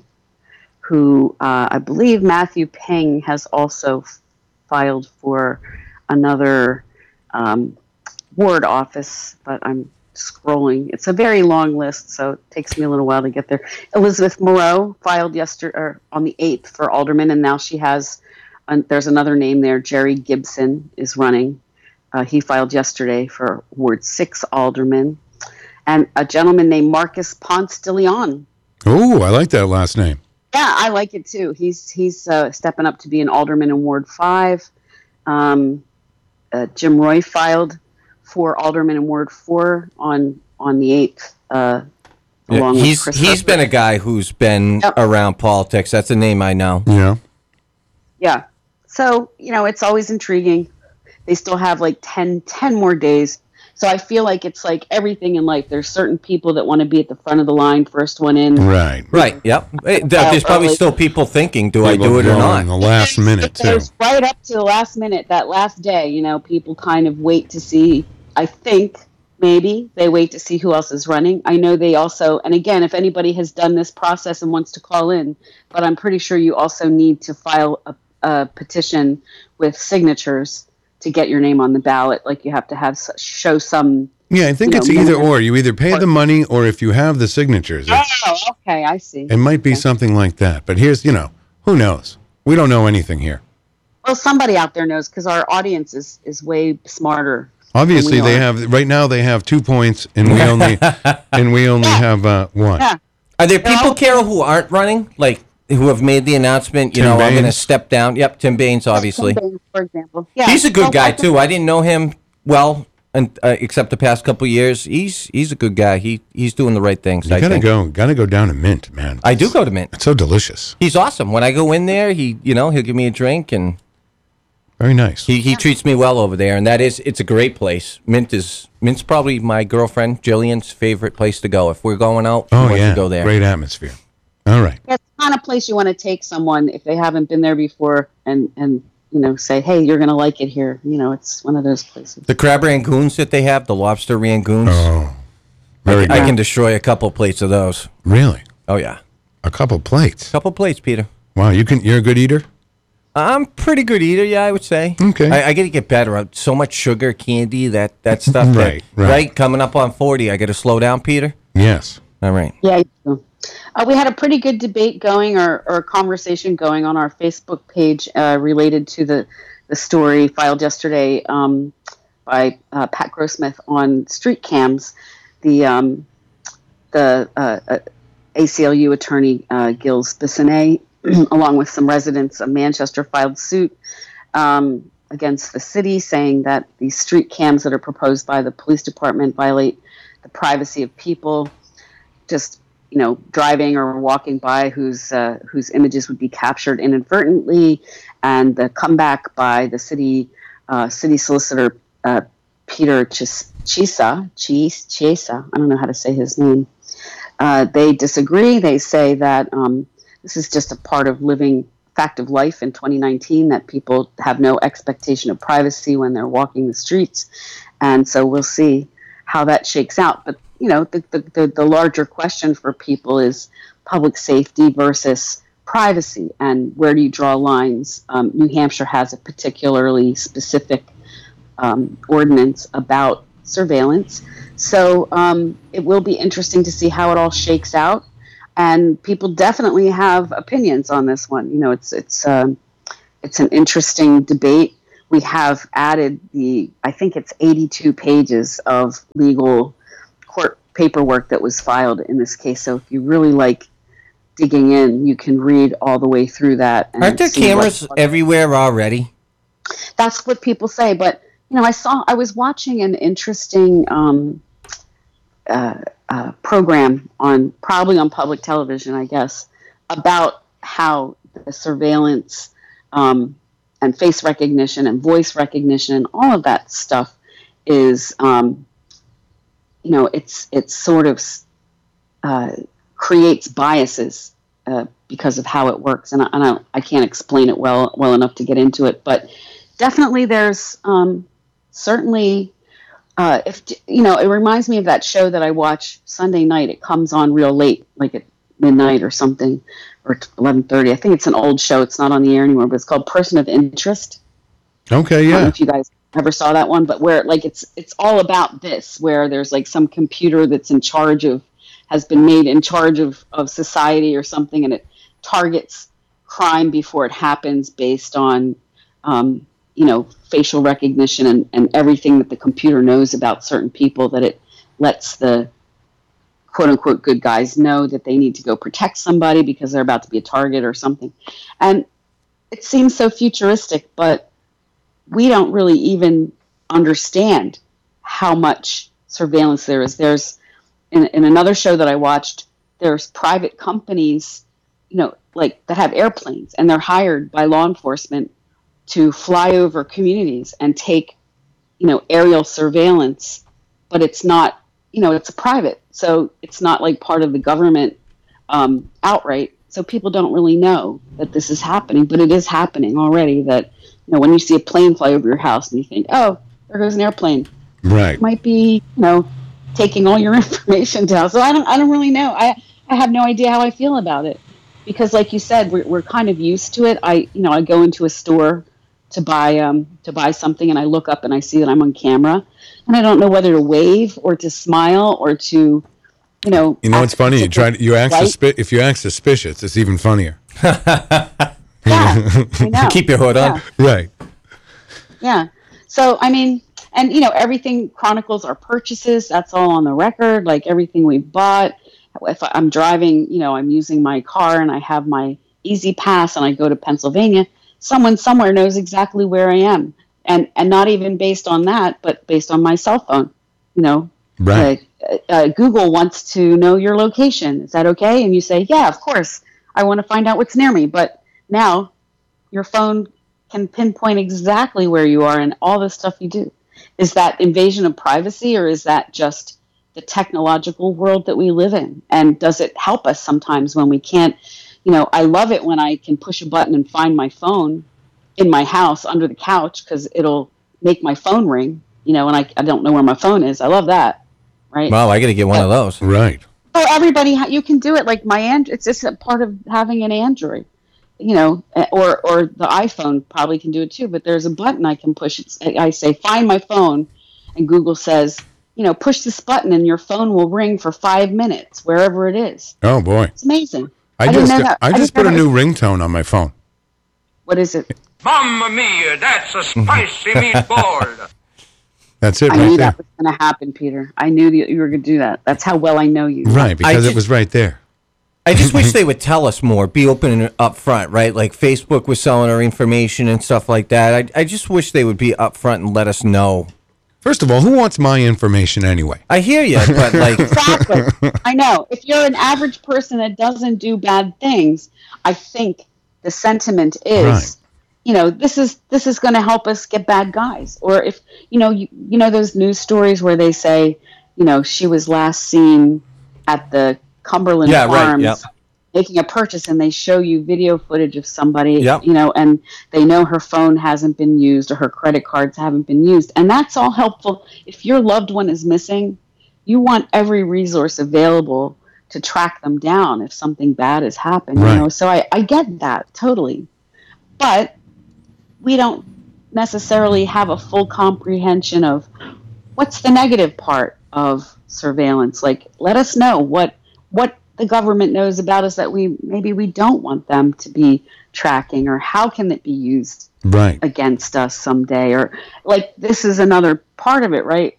Speaker 7: who uh, I believe Matthew Ping has also f- filed for another um, ward office, but I'm scrolling. It's a very long list, so it takes me a little while to get there. Elizabeth Moreau filed yesterday or on the eighth for alderman, and now she has. Uh, there's another name there. Jerry Gibson is running. Uh, he filed yesterday for Ward six alderman, and a gentleman named Marcus Ponce de Leon.
Speaker 1: Oh, I like that last name.
Speaker 7: Yeah, I like it too. He's he's uh, stepping up to be an alderman in Ward five. Um, uh, Jim Roy filed for alderman in Ward four on on the eighth. Uh,
Speaker 2: Yeah,
Speaker 7: along with
Speaker 2: he's
Speaker 7: Chris
Speaker 2: he's
Speaker 7: Harper.
Speaker 2: been a guy who's been
Speaker 7: Yep.
Speaker 2: around politics. That's a name I know.
Speaker 1: Yeah.
Speaker 7: Yeah. So, you know, it's always intriguing. They still have like ten, ten more days. So I feel like it's like everything in life. There's certain people that want to be at the front of the line, first one in.
Speaker 1: Right.
Speaker 2: Right. Yep. Hey, th- There's probably still people thinking, do I do it or
Speaker 1: People
Speaker 2: not?
Speaker 1: in the last minute, too.
Speaker 7: There's right up to the last minute, that last day, you know, people kind of wait to see, I think, maybe they wait to see who else is running. I know they also, and again, if anybody has done this process and wants to call in, but I'm pretty sure you also need to file a, a petition with signatures to get your name on the ballot. Like you have to have show some.
Speaker 1: Yeah, I think
Speaker 7: you
Speaker 1: it's
Speaker 7: know,
Speaker 1: either
Speaker 7: minimum-
Speaker 1: or. You either pay the money or if you have the signatures. It's-
Speaker 7: Oh, okay, I see.
Speaker 1: It might be
Speaker 7: Okay.
Speaker 1: something like that. But here's, you know, who knows? We don't know anything here.
Speaker 7: Well, somebody out there knows because our audience is, is way smarter.
Speaker 1: Obviously,
Speaker 7: than we
Speaker 1: they
Speaker 7: are.
Speaker 1: have right now. They have two points, and we only and we only have uh, one.
Speaker 7: Yeah.
Speaker 2: Are there people, Carol, who aren't running? Like, who have made the announcement, you
Speaker 1: Tim
Speaker 2: know, I'm going to
Speaker 1: Baines?
Speaker 2: step down? Yep, Tim Baines, obviously.
Speaker 7: Tim Baines, for example. Yeah.
Speaker 2: He's a good
Speaker 7: Well,
Speaker 2: guy,
Speaker 7: I think-
Speaker 2: too. I didn't know him well, and uh, except the past couple of years. He's he's a good guy. He He's doing the right things,
Speaker 1: You
Speaker 2: I
Speaker 1: gotta
Speaker 2: think.
Speaker 1: go. Gotta go down to Mint, man.
Speaker 2: I do go to Mint.
Speaker 1: It's so delicious.
Speaker 2: He's awesome. When I go in there, he, you know, he'll give me a drink, and
Speaker 1: Very nice.
Speaker 2: he, he treats me well over there. And that is, it's a great place. Mint is Mint's probably my girlfriend Jillian's favorite place to go. If we're going out, we
Speaker 1: Oh
Speaker 2: want
Speaker 1: yeah,
Speaker 2: to go there.
Speaker 1: great atmosphere. All right.
Speaker 7: That's the kind of place you want to take someone if they haven't been there before, and and you know say, hey, you're gonna like it here. You know, it's one of those places.
Speaker 2: The crab rangoons that they have, the lobster rangoons.
Speaker 1: Oh, very
Speaker 2: I
Speaker 1: good.
Speaker 2: can destroy a couple plates of those.
Speaker 1: Really?
Speaker 2: Oh yeah,
Speaker 1: A couple plates.
Speaker 2: couple plates, Peter.
Speaker 1: Wow, you can. You're a good eater.
Speaker 2: I'm pretty good eater, yeah, I would say.
Speaker 1: Okay.
Speaker 2: I, I got to get better. Uh, So much sugar, candy, that that stuff. that-
Speaker 1: Right, right.
Speaker 2: right. Coming up on forty, I got to slow down, Peter.
Speaker 1: Yes.
Speaker 2: All right.
Speaker 7: Yeah. You do. Uh, we had a pretty good debate going, or, or conversation going on our Facebook page uh, related to the the story filed yesterday um, by uh, Pat Grossmith on street cams. The um, the uh, uh, A C L U attorney uh, Gilles Bissonnet, along with some residents of Manchester, filed suit um, against the city, saying that these street cams that are proposed by the police department violate the privacy of people just, you know, driving or walking by whose uh, whose images would be captured inadvertently, and the comeback by the city uh, city solicitor uh, Peter Chis- Chisa, Chis- Chisa, I don't know how to say his name. Uh, they disagree. They say that um, this is just a part of living fact of life in twenty nineteen that people have no expectation of privacy when they're walking the streets. And so we'll see how that shakes out. But, you know, the, the, the, the larger question for people is public safety versus privacy, and where do you draw lines? Um, New Hampshire has a particularly specific um, ordinance about surveillance. So um, it will be interesting to see how it all shakes out. And people definitely have opinions on this one. You know, it's it's um, it's an interesting debate. We have added the, I think it's eighty-two pages of legal court paperwork that was filed in this case. So if you really like digging in, you can read all the way through that. And
Speaker 2: Aren't there
Speaker 7: see
Speaker 2: cameras
Speaker 7: what-
Speaker 2: everywhere already?
Speaker 7: That's what people say. But, you know, I saw, I was watching an interesting um, uh, uh, program on, probably on public television, I guess, about how the surveillance um, and face recognition and voice recognition and all of that stuff is, um, you know, it's it's sort of uh, creates biases uh, because of how it works, and I, and I, I can't explain it well well enough to get into it. But definitely, there's um, certainly, uh, if you know, it reminds me of that show that I watch Sunday night. It comes on real late, like at midnight or something, or eleven thirty. I think it's an old show. It's not on the air anymore, but it's called Person of Interest.
Speaker 1: Okay,
Speaker 7: I don't know
Speaker 1: yeah.
Speaker 7: if you guys ever saw that one, but where like it's it's all about this, where there's like some computer that's in charge of, has been made in charge of, of society or something, and it targets crime before it happens based on, um, you know, facial recognition and, and everything that the computer knows about certain people, that it lets the quote unquote good guys know that they need to go protect somebody because they're about to be a target or something. And it seems so futuristic, but we don't really even understand how much surveillance there is. There's, in, in another show that I watched, there's private companies, you know, like that have airplanes, and they're hired by law enforcement to fly over communities and take, you know, aerial surveillance, but it's not, you know, it's a private, so it's not like part of the government um, outright. So people don't really know that this is happening, but it is happening already. That, you know, when you see a plane fly over your house and you think, oh, there goes an airplane,
Speaker 1: Right.
Speaker 7: it might be, you know, taking all your information down. So I don't, I don't really know. I, I have no idea how I feel about it, because, like you said, we're we're kind of used to it. I, you know, I go into a store to buy um to buy something, and I look up and I see that I'm on camera, and I don't know whether to wave or to smile or to, you know.
Speaker 1: You know, it's
Speaker 7: act
Speaker 1: funny. You try. You act
Speaker 7: right?
Speaker 1: suspi- If you act suspicious, it's even funnier.
Speaker 7: Yeah, I know.
Speaker 2: Keep your hood on.
Speaker 7: Yeah.
Speaker 1: Right.
Speaker 7: Yeah. So, I mean, and, you know, everything chronicles our purchases. That's all on the record, like everything we bought. If I'm driving, you know, I'm using my car and I have my Easy Pass and I go to Pennsylvania, someone somewhere knows exactly where I am. And, and not even based on that, but based on my cell phone, you know.
Speaker 1: Right.
Speaker 7: Uh, uh, Google wants to know your location. Is that okay? And you say, yeah, of course. I want to find out what's near me. But now your phone can pinpoint exactly where you are and all the stuff you do. Is that invasion of privacy, or is that just the technological world that we live in? And does it help us sometimes when we can't, you know, I love it when I can push a button and find my phone in my house under the couch, because it'll make my phone ring, you know, and I, I don't know where my phone is. I love that. Right.
Speaker 2: Wow, I got to get one of those.
Speaker 1: Right.
Speaker 7: Oh, everybody, ha- you can do it. Like my and it's just a part of having an Android, you know, eh, or or the iPhone probably can do it too. But there's a button I can push. It's, I say, find my phone, and Google says, you know, push this button, and your phone will ring for five minutes wherever it is.
Speaker 1: Oh boy.
Speaker 7: It's amazing.
Speaker 1: I,
Speaker 7: I didn't
Speaker 1: just
Speaker 7: know that.
Speaker 1: I
Speaker 7: I
Speaker 1: just
Speaker 7: didn't
Speaker 1: put a
Speaker 7: know
Speaker 1: new ringtone on my phone.
Speaker 7: What is it?
Speaker 9: Mamma mia, that's a spicy meatball.
Speaker 1: That's it
Speaker 7: I
Speaker 1: right
Speaker 7: knew
Speaker 1: there.
Speaker 7: that was going to happen, Peter. I knew that you were going to do that. That's how well I know you.
Speaker 1: Right, because
Speaker 2: I
Speaker 1: it
Speaker 2: ju-
Speaker 1: was right there.
Speaker 2: I just wish they would tell us more, be open and upfront, right? Like Facebook was selling our information and stuff like that. I, I just wish they would be upfront and let us know.
Speaker 1: First of all, who wants my information anyway?
Speaker 2: I hear you, but like,
Speaker 7: Exactly. I know. If you're an average person that doesn't do bad things, I think the sentiment is,
Speaker 1: Right.
Speaker 7: you know, this is this is going to help us get bad guys. Or if, you know, you, you know those news stories where they say, you know, she was last seen at the Cumberland
Speaker 2: Yeah, right,
Speaker 7: Farms
Speaker 2: yep.
Speaker 7: making a purchase and they show you video footage of somebody,
Speaker 2: Yep.
Speaker 7: you know, and they know her phone hasn't been used or her credit cards haven't been used. And that's all helpful. If your loved one is missing, you want every resource available to track them down if something bad has happened,
Speaker 1: Right.
Speaker 7: you know. So I, I get that totally. But we don't necessarily have a full comprehension of what's the negative part of surveillance. Like, let us know what what the government knows about us that we maybe we don't want them to be tracking, or how can it be used
Speaker 1: Right.
Speaker 7: against us someday, or like this is another part of it, right?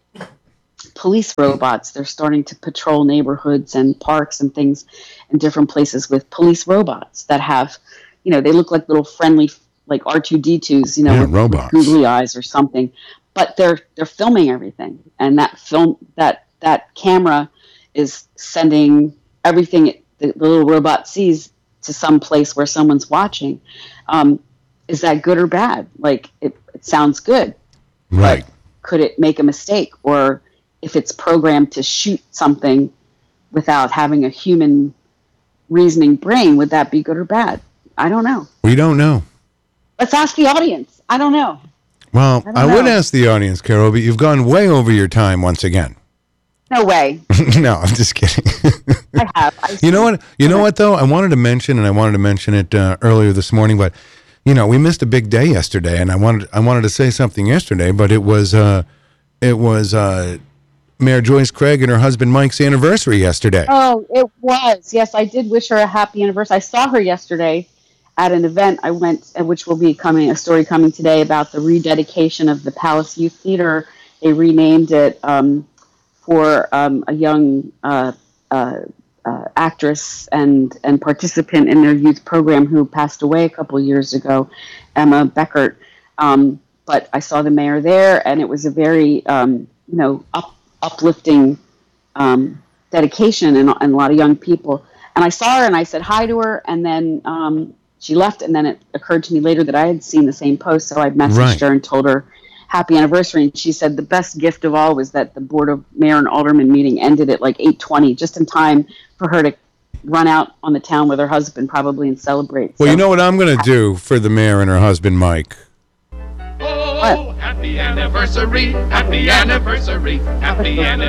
Speaker 7: Police robots, they're starting to patrol neighborhoods and parks and things in different places with police robots that have, you know, they look like little friendly, like R two D twos, you know,
Speaker 1: Yeah,
Speaker 7: with, with
Speaker 1: robots.
Speaker 7: googly eyes or something, but they're they're filming everything, and that film that that camera is sending everything it, the, the little robot sees to some place where someone's watching. Um, is that good or bad? Like, it, it sounds good.
Speaker 1: Right.
Speaker 7: But could it make a mistake? Or if it's programmed to shoot something without having a human reasoning brain, would that be good or bad? I don't know.
Speaker 1: We don't know.
Speaker 7: Let's ask the audience. I don't know.
Speaker 1: Well,
Speaker 7: I don't
Speaker 1: I, would
Speaker 7: know.
Speaker 1: ask the audience, Carol, but you've gone way over your time once again.
Speaker 7: No way.
Speaker 1: No, I'm just kidding.
Speaker 7: I have. I
Speaker 1: You know what? You know what, though? I wanted to mention, and I wanted to mention it uh, earlier this morning, but, you know, we missed a big day yesterday, and I wanted I wanted to say something yesterday, but it was, uh, it was uh, Mayor Joyce Craig and her husband Mike's anniversary yesterday.
Speaker 7: Oh, it was. Yes, I did wish her a happy anniversary. I saw her yesterday at an event I went, uh, which will be coming, a story coming today about the rededication of the Palace Youth Theater. They renamed it um, for um, a young uh, uh, uh, actress and, and participant in their youth program who passed away a couple of years ago, Emma Beckert. Um, but I saw the mayor there, and it was a very, um, you know, up, uplifting um, dedication and, and a lot of young people. And I saw her and I said hi to her, and then um, she left. And then it occurred to me later that I had seen the same post, so I messaged
Speaker 1: Right.
Speaker 7: her and told her happy anniversary. And she said the best gift of all was that the Board of Mayor and Alderman meeting ended at like eight twenty, just in time for her to run out on the town with her husband probably and celebrate.
Speaker 1: Well,
Speaker 7: So-
Speaker 1: you know what I'm going to do for the mayor and her husband Mike?
Speaker 9: Oh, happy anniversary, happy anniversary, happy anniversary.